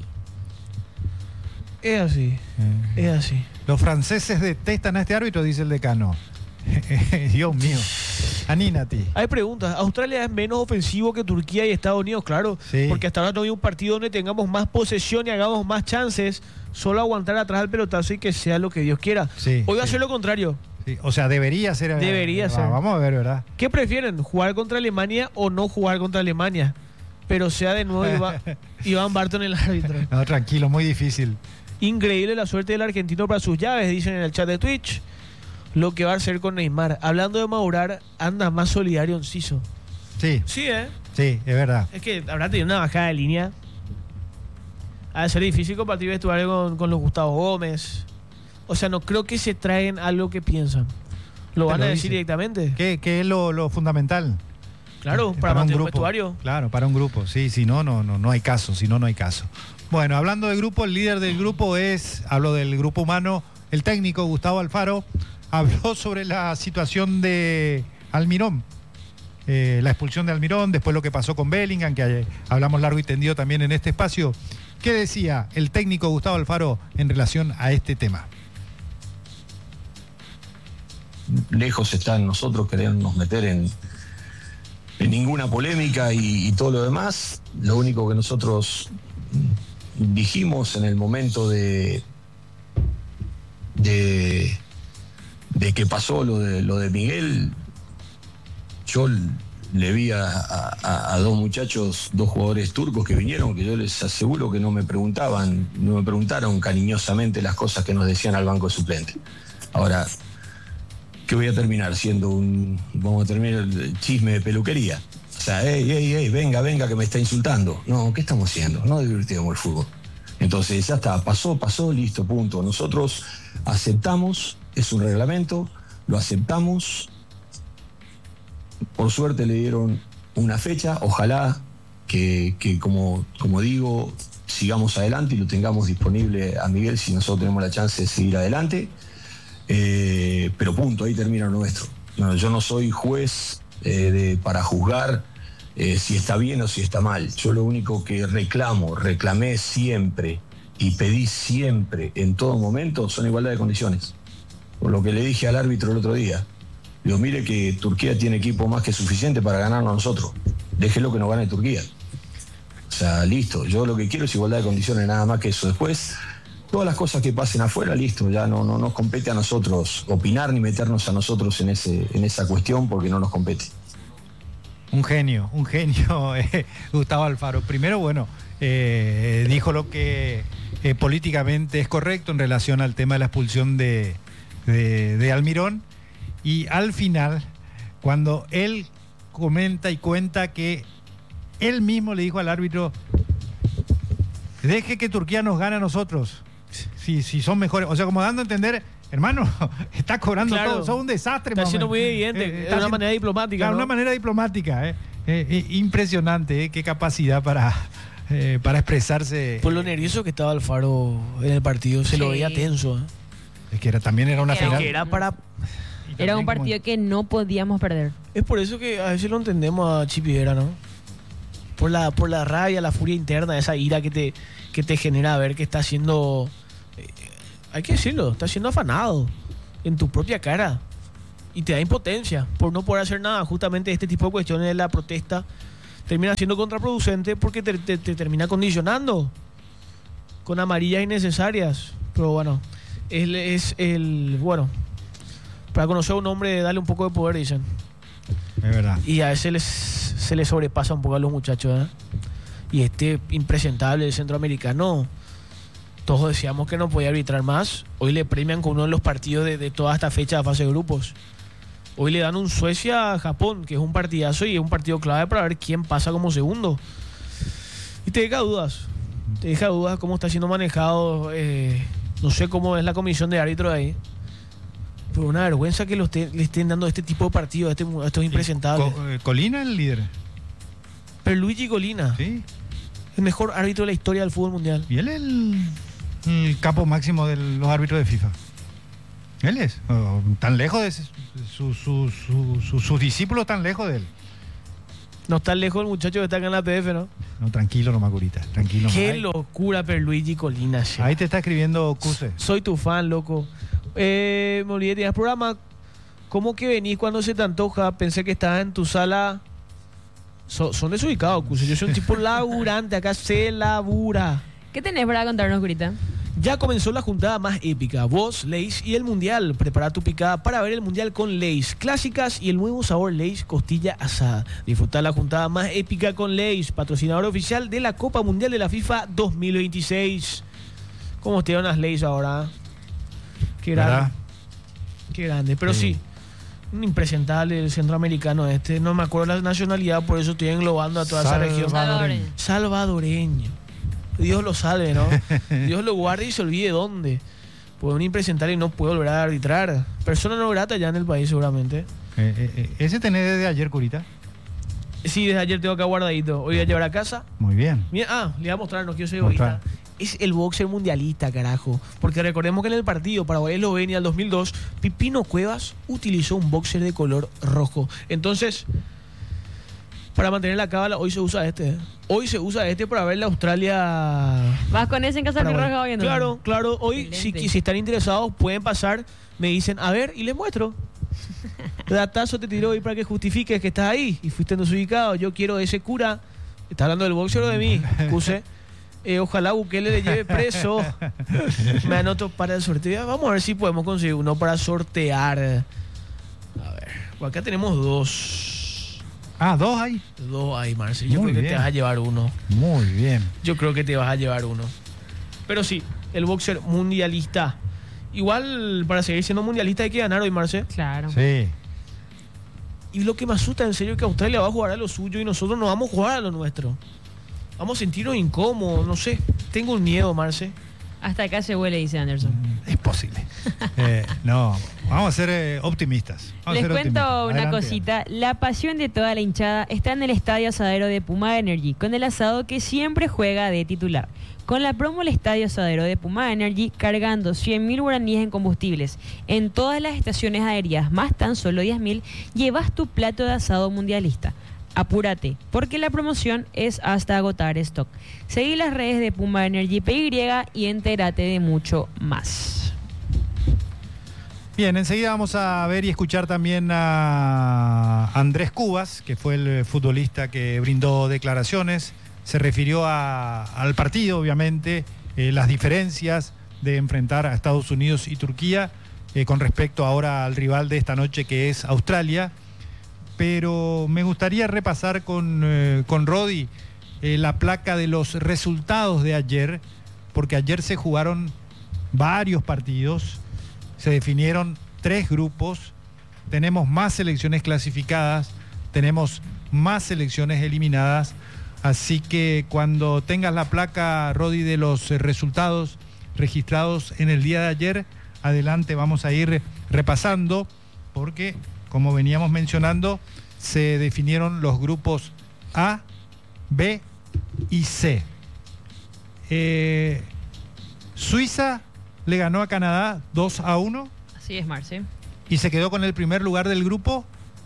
Es así, es así. Los franceses detestan a este árbitro, dice el decano. Dios mío. Anímate. Hay preguntas. ¿Australia es menos ofensivo que Turquía y Estados Unidos? Claro, Sí. porque hasta ahora no hay un partido donde tengamos más posesión y hagamos más chances. Solo aguantar atrás al pelotazo y que sea lo que Dios quiera. Sí, Hoy va a sí. ser lo contrario. Sí, o sea, debería ser. Debería va, ser. Vamos a ver, ¿verdad? ¿Qué prefieren? ¿Jugar contra Alemania o no jugar contra Alemania? Pero sea de nuevo Iván, Iván Barton el árbitro. No, tranquilo, muy difícil. Increíble la suerte del argentino para sus llaves, dicen en el chat de Twitch. Lo que va a hacer con Neymar. Hablando de madurar, anda más solidario Enciso. Sí, Sí, ¿eh? sí, es verdad. Es que habrá tenido una bajada de línea. Ha de ser difícil compartir vestuario con, con los Gustavo Gómez. O sea, no creo que se traen algo que piensan. Lo Te van lo a decir dicen. directamente. ¿Qué, qué es lo, lo fundamental? Claro, Eh, para, mantener un grupo. vestuario. Claro, para un grupo. Sí, si no, no, no, no hay caso. Si no, no hay caso. Bueno, hablando de grupo, el líder del grupo es, hablo del grupo humano, el técnico Gustavo Alfaro, habló sobre la situación de Almirón. Eh, la expulsión de Almirón, después lo que pasó con Bellingham, que eh, hablamos largo y tendido también en este espacio. ¿Qué decía el técnico Gustavo Alfaro en relación a este tema? Lejos está en nosotros querernos meter en, en ninguna polémica y, y todo lo demás. Lo único que nosotros dijimos en el momento de, de, de que pasó lo de, lo de Miguel, yo le vi a, a, a dos muchachos, dos jugadores turcos que vinieron, que yo les aseguro que no me preguntaban, no me preguntaron cariñosamente las cosas que nos decían al banco de suplentes. Ahora, que voy a terminar siendo un, vamos a terminar el chisme de peluquería. O sea, ey, ey, ey, venga, venga, que me está insultando. No, ¿qué estamos haciendo? No divirtiendo el fútbol. Entonces, ya está, pasó, pasó, listo, punto. Nosotros aceptamos, es un reglamento, lo aceptamos. Por suerte le dieron una fecha, ojalá que, que como, como digo, sigamos adelante y lo tengamos disponible a Miguel si nosotros tenemos la chance de seguir adelante. Eh, pero punto, ahí termina lo nuestro. No, yo no soy juez eh, de, para juzgar eh, si está bien o si está mal. Yo lo único que reclamo, reclamé siempre y pedí siempre en todo momento son igualdad de condiciones. Por lo que le dije al árbitro el otro día, digo, mire que Turquía tiene equipo más que suficiente para ganarnos a nosotros. Déjelo que nos gane Turquía. O sea, listo, yo lo que quiero es igualdad de condiciones, nada más que eso. Después, todas las cosas que pasen afuera, listo, ya no, no nos compete a nosotros opinar ni meternos a nosotros en, ese, en esa cuestión porque no nos compete. Un genio, un genio, eh, Gustavo Alfaro. Primero, bueno, eh, dijo lo que eh, políticamente es correcto en relación al tema de la expulsión de, de, de Almirón. Y al final, cuando él comenta y cuenta que él mismo le dijo al árbitro, deje que Turquía nos gane a nosotros. Si, si son mejores, o sea, como dando a entender, hermano, está cobrando Claro. todo, son un desastre. Está más o siendo menos. muy evidente, Eh, de está una siendo- manera diplomática. Claro, ¿no? una manera diplomática, eh. Eh, eh, impresionante, eh, qué capacidad para, eh, para expresarse. Por lo nervioso que estaba Alfaro en el partido, se Sí. lo veía tenso. ¿eh? Es que era, también era una Era final. Que era para... Era un partido que no podíamos perder. Es por eso que a veces lo entendemos a Chipivera, ¿no? Por la, por la rabia, la furia interna, esa ira que te, que te genera ver que está siendo... eh, hay que decirlo, está siendo afanado en tu propia cara. Y te da impotencia por no poder hacer nada. Justamente este tipo de cuestiones de la protesta termina siendo contraproducente porque te, te, te termina condicionando con amarillas innecesarias. Pero bueno, él es el... Bueno, para conocer a un hombre, darle un poco de poder, dicen. Es verdad. Y a veces les, se les sobrepasa un poco a los muchachos, ¿eh? Y este impresentable centroamericano, todos decíamos que no podía arbitrar más. Hoy le premian con uno de los partidos de, de toda esta fecha de fase de grupos. Hoy le dan un Suecia-Japón, que es un partidazo y es un partido clave para ver quién pasa como segundo. Y te deja dudas. Te deja dudas cómo está siendo manejado. Eh, no sé cómo es la comisión de árbitros ahí. Pero una vergüenza que lo esté- le estén dando este tipo de partidos a, este, a estos impresentables. Co- eh, Colina el líder. Pero Luigi Colina, Sí. el mejor árbitro de la historia del fútbol mundial. Y él es el, el capo máximo de los árbitros de FIFA. Él es. Oh, tan lejos de ese- su- su- su- su- sus discípulos tan lejos de él. No está lejos el muchacho que está acá en la P F, ¿no? No, tranquilo nomás, Curita. Tranquilo Qué nomás. locura, pero Luigi Colina. che. Ahí te está escribiendo Cuse. Soy tu fan, loco. Eh, me olvidé, tenías programa. ¿Cómo que venís cuando se te antoja? Pensé que estabas en tu sala. So- son desubicados, Cuse. Yo soy un tipo laburante, acá se labura. ¿Qué tenés para contarnos, Curita? Ya comenzó la juntada más épica. Vos, Lay's y el Mundial. Prepara tu picada para ver el Mundial con Lay's clásicas y el nuevo sabor Lay's costilla asada. Disfrutar la juntada más épica con Lay's, patrocinador oficial de la Copa Mundial de la FIFA dos mil veintiséis. ¿Cómo te unas Lay's ahora? Qué grande. ¿Verdad? Qué grande. Pero sí. Sí. Un impresentable el centroamericano este. No me acuerdo la nacionalidad, por eso estoy englobando a toda esa región. Salvadoreño. Salvadoreño. Dios lo salve, ¿no? Dios lo guarde y se olvide dónde. Pues un impresentable y no puede volver a arbitrar. Persona no grata ya en el país, seguramente. Eh, eh, eh, ese tenés desde ayer, Curita. Sí, desde ayer tengo acá guardadito. Hoy voy a llevar a casa. Muy bien. Mira, ah, le voy a mostrar, no quiero ser Mostrar. egoísta. Es el boxer mundialista, carajo. Porque recordemos que en el partido Paraguay-Eslovenia del dos mil dos, Pipino Cuevas utilizó un boxer de color rojo. Entonces, para mantener la cábala, hoy se usa este. ¿eh? Hoy se usa este para ver la Australia. ¿Vas con ese en Casa Paraguay. Roja viendo? Claro, claro. Hoy, si, Excelente. si están interesados, pueden pasar, me dicen, a ver, y les muestro. Datazo te tiró hoy para que justifiques que estás ahí y fuiste desubicado. Yo quiero ese cura. ¿Está hablando del boxeo o de mí? Cuse. Eh, ojalá Bukele le lleve preso. Me anoto para el sorteo. Vamos a ver si podemos conseguir uno para sortear. A ver, por acá tenemos dos. Ah, dos ahí. Dos ahí, Marce. Yo Muy creo que bien. te vas a llevar uno. Muy bien. Yo creo que te vas a llevar uno. Pero sí, el boxer mundialista. Igual, para seguir siendo mundialista hay que ganar hoy, Marce. Claro. Sí. Y lo que me asusta en serio es que Australia va a jugar a lo suyo y nosotros no vamos a jugar a lo nuestro. Vamos a sentirnos incómodos, no sé. Tengo un miedo, Marce. Hasta acá se huele, dice Anderson. Es posible. Eh, no, vamos a ser eh, optimistas. Vamos a Les ser cuento optimistas. una Adelante. cosita. La pasión de toda la hinchada está en el estadio asadero de Puma Energy, con el asado que siempre juega de titular. Con la promo El Estadio Asadero de Puma Energy, cargando cien mil guaraníes en combustibles en todas las estaciones aéreas, más tan solo diez mil, llevas tu plato de asado mundialista. Apúrate, porque la promoción es hasta agotar stock. Seguí las redes de Puma Energy P Y y entérate de mucho más. Bien, enseguida vamos a ver y escuchar también a Andrés Cubas, que fue el futbolista que brindó declaraciones. Se refirió a- al partido, obviamente, eh, las diferencias de enfrentar a Estados Unidos y Turquía eh, con respecto ahora al rival de esta noche, que es Australia. Pero me gustaría repasar con, eh, con Rodi eh, la placa de los resultados de ayer, porque ayer se jugaron varios partidos, se definieron tres grupos, tenemos más selecciones clasificadas, tenemos más selecciones eliminadas, así que cuando tengas la placa, Rodi, de los eh, resultados registrados en el día de ayer, adelante, vamos a ir repasando, porque como veníamos mencionando, se definieron los grupos A, B y C. Eh, Suiza le ganó a Canadá dos a uno. Así es, Marce. Y se quedó con el primer lugar del grupo.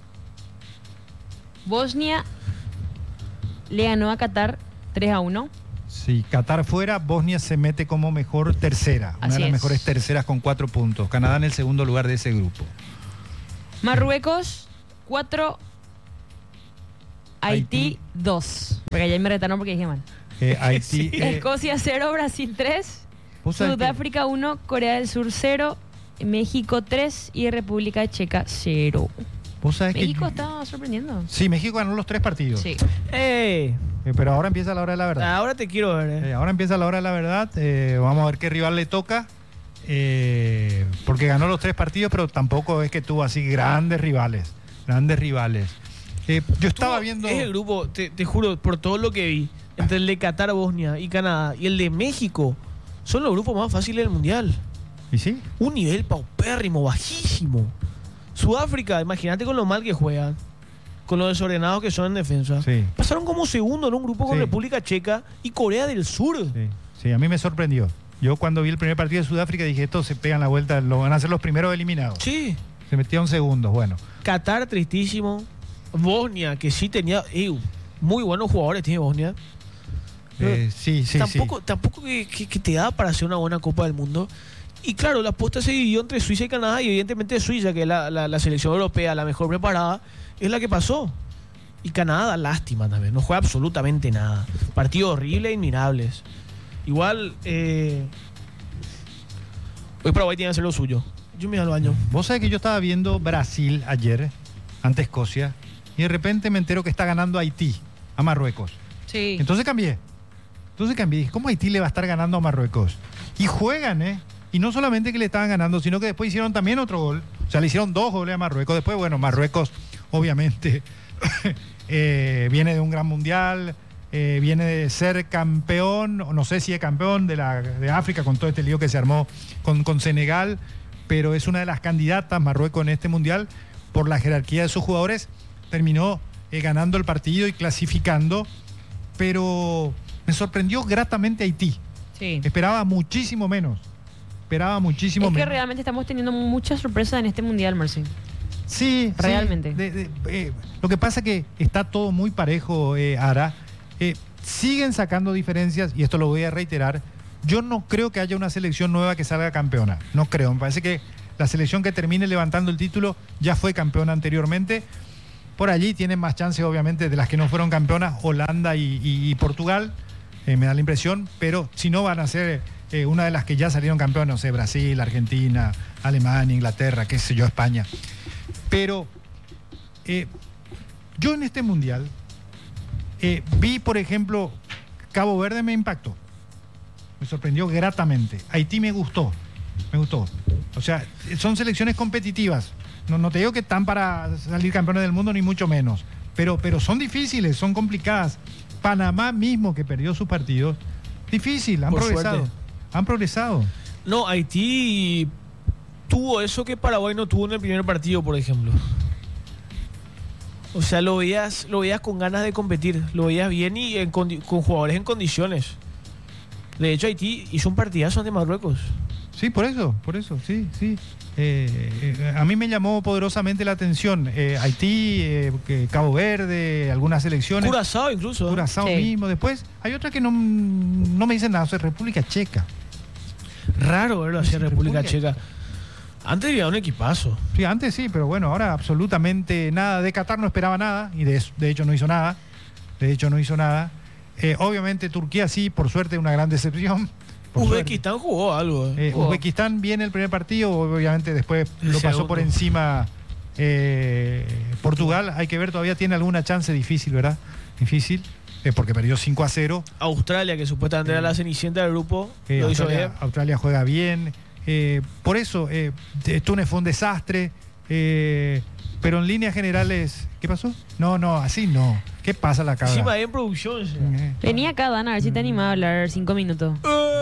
Bosnia le ganó a Qatar tres a uno. Sí, Qatar fuera, Bosnia se mete como mejor tercera. Una Así de las es. mejores terceras con cuatro puntos. Canadá en el segundo lugar de ese grupo. Marruecos cuatro, Haití dos. Porque ayer me retaron porque dije mal. Eh, Haití. Sí. eh, Escocia cero, Brasil tres, ¿vos sabés que- Sudáfrica uno, Corea del Sur cero, México tres y República Checa cero. vos sabés que- México está sorprendiendo. Sí, México ganó los tres partidos. Sí. ¡Eh! Eh, pero ahora empieza la hora de la verdad. Ahora te quiero ver. eh. Eh, ahora empieza la hora de la verdad. Eh, vamos a ver qué rival le toca. Eh, porque ganó los tres partidos, pero tampoco es que tuvo así grandes rivales. Grandes rivales. Eh, yo estaba Tú, viendo. Es el grupo, te, te juro, por todo lo que vi, entre el de Qatar, Bosnia y Canadá y el de México, son los grupos más fáciles del mundial. ¿Y sí? Un nivel paupérrimo, bajísimo. Sudáfrica, imagínate con lo mal que juegan, con lo desordenados que son en defensa. Sí. Pasaron como segundo en un grupo con Sí. República Checa y Corea del Sur. Sí, sí, a mí me sorprendió. Yo cuando vi el primer partido de Sudáfrica dije, estos se pegan la vuelta, lo van a ser los primeros eliminados. Sí. Se metieron segundos, bueno. Qatar, tristísimo. Bosnia, que sí tenía eh, muy buenos jugadores, tiene Bosnia. Eh, sí, sí, tampoco sí. tampoco que, que- que te da para hacer una buena Copa del Mundo. Y claro, la apuesta se dividió entre Suiza y Canadá, y evidentemente Suiza, que es la, la- la selección europea, la mejor preparada, es la que pasó. Y Canadá da lástima también, no juega absolutamente nada. Partidos horribles e inmirables. Igual, eh, hoy Paraguay tiene que hacer lo suyo. Yo me voy al baño. Vos sabés que yo estaba viendo Brasil ayer, ante Escocia, y de repente me entero que está ganando Haití a Marruecos. Sí. Entonces cambié. Entonces cambié. Dije, ¿cómo Haití le va a estar ganando a Marruecos? Y juegan, ¿eh? Y no solamente que le estaban ganando, sino que después hicieron también otro gol. O sea, le hicieron dos goles a Marruecos. Después, bueno, Marruecos, obviamente, eh, viene de un gran mundial, eh, viene de ser campeón, o no sé si es campeón de, la, de África, con todo este lío que se armó con, con Senegal, pero es una de las candidatas, Marruecos, en este mundial, por la jerarquía de sus jugadores, terminó eh, ganando el partido y clasificando, pero me sorprendió gratamente Haití. Sí. Esperaba muchísimo menos. Esperaba muchísimo Es que menos. realmente estamos teniendo muchas sorpresas en este mundial, Marci. Sí, Realmente. sí. De- de- eh, lo que pasa es que está todo muy parejo, eh, Ara. Eh, siguen sacando diferencias, y esto lo voy a reiterar. Yo no creo que haya una selección nueva que salga campeona. No creo. Me parece que la selección que termine levantando el título ya fue campeona anteriormente. Por allí tienen más chances, obviamente, de las que no fueron campeonas, Holanda y, y- y Portugal. Eh, me da la impresión. Pero si no, van a ser eh, una de las que ya salieron campeonas, no sé, Brasil, Argentina, Alemania, Inglaterra, qué sé yo, España. Pero eh, yo en este mundial eh, vi, por ejemplo, Cabo Verde me impactó. Me sorprendió gratamente. Haití me gustó. Me gustó. O sea, son selecciones competitivas. No, no te digo que están para salir campeones del mundo, ni mucho menos. Pero, pero son difíciles, son complicadas. Panamá mismo, que perdió sus partidos, difícil, han Por progresado. suerte. Han progresado. No, Haití tuvo eso que Paraguay no tuvo en el primer partido, por ejemplo. O sea, lo veías, lo veías con ganas de competir, lo veías bien y en condi- con jugadores en condiciones. De hecho, Haití hizo un partidazo ante Marruecos. Sí, por eso, por eso, sí, sí. Eh, eh, a mí me llamó poderosamente la atención eh, Haití, eh, que Cabo Verde, algunas selecciones. Curazao incluso. ¿eh? Curazao Sí. mismo. Después hay otras que no, no me dicen nada, o sea, República Checa. Raro verlo hacia Sí, República República Checa. Antes había un equipazo. Sí, antes sí, pero bueno, ahora absolutamente nada. De Qatar no esperaba nada, y de, eso- de hecho no hizo nada. De hecho no hizo nada. Eh, obviamente Turquía sí, por suerte, una gran decepción. Por Uzbekistán jugó algo. suerte. ¿eh? Eh, Jugó. Uzbekistán viene el primer partido, obviamente después El lo pasó segundo. por encima eh, Portugal. Hay que ver, todavía tiene alguna chance difícil, ¿verdad? Difícil, eh, porque perdió cinco a cero. Australia, que supuestamente era la cenicienta del grupo, Eh, lo hizo Australia, bien. Australia juega bien. Eh, por eso, eh, Túnez fue un desastre. eh, pero en líneas generales, ¿qué pasó? No, no, así no. ¿Qué pasa la cabra? Encima ahí en producción. sí. Eh, Venía acá, Dan, a ver si te animaba a hablar cinco minutos.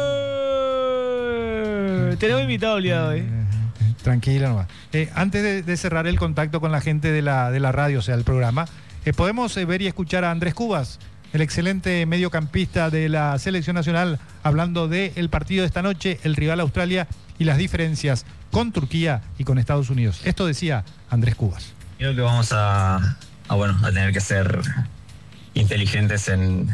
Eh, Tenemos invitado el día de hoy. eh, Tranquila nomás. Eh, antes de, de cerrar el contacto con la gente de la, de la radio, o sea, el programa, eh, podemos eh, ver y escuchar a Andrés Cubas, el excelente mediocampista de la selección nacional, hablando del partido de esta noche, el rival Australia y las diferencias con Turquía y con Estados Unidos. Esto decía Andrés Cubas. Creo que vamos a, a, bueno, a tener que ser inteligentes en,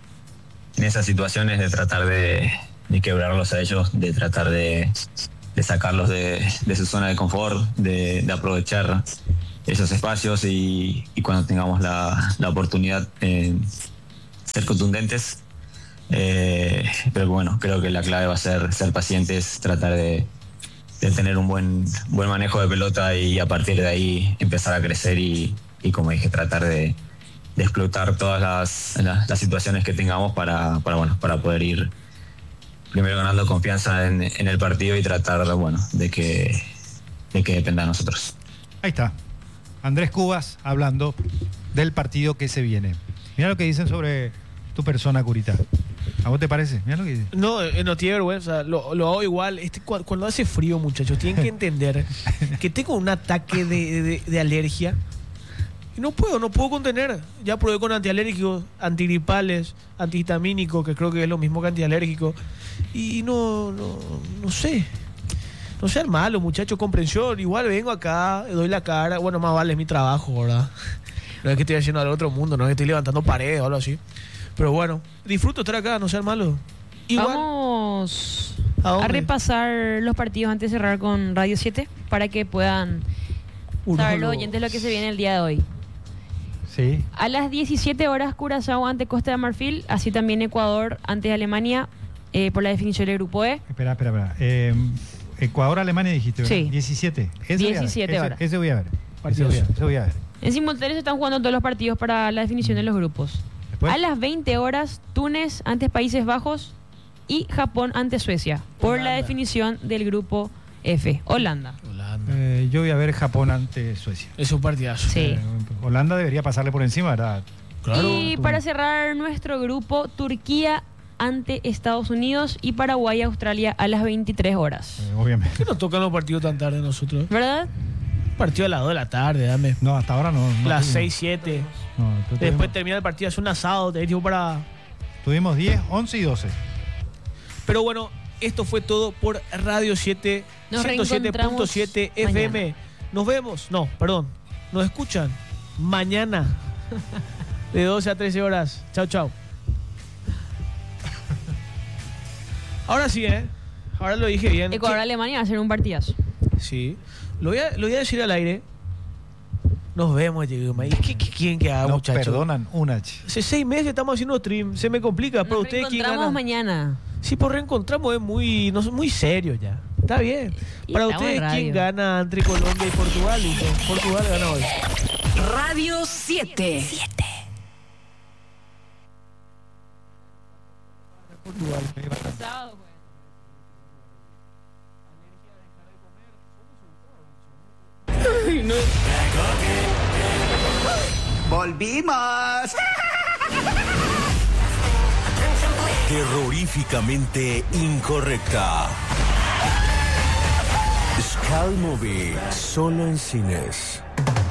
en esas situaciones, de tratar de, de quebrarlos a ellos, de tratar de, de sacarlos de, de su zona de confort, de, de aprovechar esos espacios y, y cuando tengamos la, la oportunidad eh, ser contundentes. Eh, pero bueno, creo que la clave va a ser ser pacientes, tratar de, de tener un buen, buen manejo de pelota y a partir de ahí empezar a crecer y, y como dije, tratar de, de explotar todas las, las, las situaciones que tengamos para, para, bueno, para poder ir primero ganando confianza en, en el partido y tratar bueno, de, que, de que dependa de nosotros. Ahí está, Andrés Cubas hablando del partido que se viene. Mira lo que dicen sobre tu persona, Curita. ¿A vos te parece? Mira lo que dice. No, eh, no tiene vergüenza, lo, lo hago igual. Este, cuando, cuando hace frío, muchachos, tienen que entender que tengo un ataque de, de, de alergia y no puedo, no puedo contener. Ya probé con antialérgicos, antigripales, antihistamínicos, que creo que es lo mismo que antialérgico, y no, no, no sé. No sean malos, muchachos, comprensión. Igual vengo acá, doy la cara. Bueno, más vale, es mi trabajo, ¿verdad? No es que estoy haciendo al otro mundo, no es que estoy levantando paredes o algo así. Pero bueno, disfruto estar acá, no sean malos. Igual, vamos ¿a, a repasar los partidos antes de cerrar con Radio siete para que puedan Uno saber los lo- oyentes lo que se viene el día de hoy. Sí. A las diecisiete horas, Curazao ante Costa de Marfil, así también Ecuador ante Alemania eh, por la definición del grupo E. Espera, espera, espera. Eh, Ecuador-Alemania dijiste, ¿verdad? Sí. diecisiete. Ese voy a ver. diecisiete Ese- horas. Ese voy a ver. Ese voy a, ese voy a ver. En simultáneo se están jugando todos los partidos para la definición de los grupos. Después. A las veinte horas, Túnez ante Países Bajos y Japón ante Suecia por Holanda. la definición del grupo F. Holanda. Holanda. Eh, yo voy a ver Japón ante Suecia. Es un partidazo. Sí. Eh, Holanda debería pasarle por encima, ¿verdad? Claro. Y para cerrar nuestro grupo, Turquía ante Estados Unidos y Paraguay y Australia a las veintitrés horas. Eh, obviamente. ¿Por qué nos tocan los partidos tan tarde nosotros? ¿Verdad? Partido a las dos de la tarde, dame. No, hasta ahora no. no Las tuvimos. seis, siete. No, tu- Después tuvimos, termina el partido, hace un asado, te tiempo para... tuvimos diez, once y doce. Pero bueno, esto fue todo por Radio siete, Nos ciento siete punto siete reencontramos F M. Nos vemos, no, perdón, nos escuchan mañana de doce a trece horas. Chao, chao. Ahora sí, ¿eh? Ahora lo dije bien. Ecuador-Alemania va a ser un partidazo. Sí. Lo voy a, lo voy a decir al aire. Nos vemos, Diego. ¿Y qué, qué quieren que haga, No muchachos? perdonan una. ch- Hace seis meses estamos haciendo stream. Se me complica. Pero Nos ustedes quién encontramos gana. mañana. Sí, por reencontramos es muy, no, muy serio ya. Está bien. Y Para estamos ustedes, en ¿quién radio. gana entre Colombia y Portugal? Listo. Portugal gana hoy. Radio siete. Portugal. ¡Volvimos! Terroríficamente incorrecta. Skull Movie, solo en cines.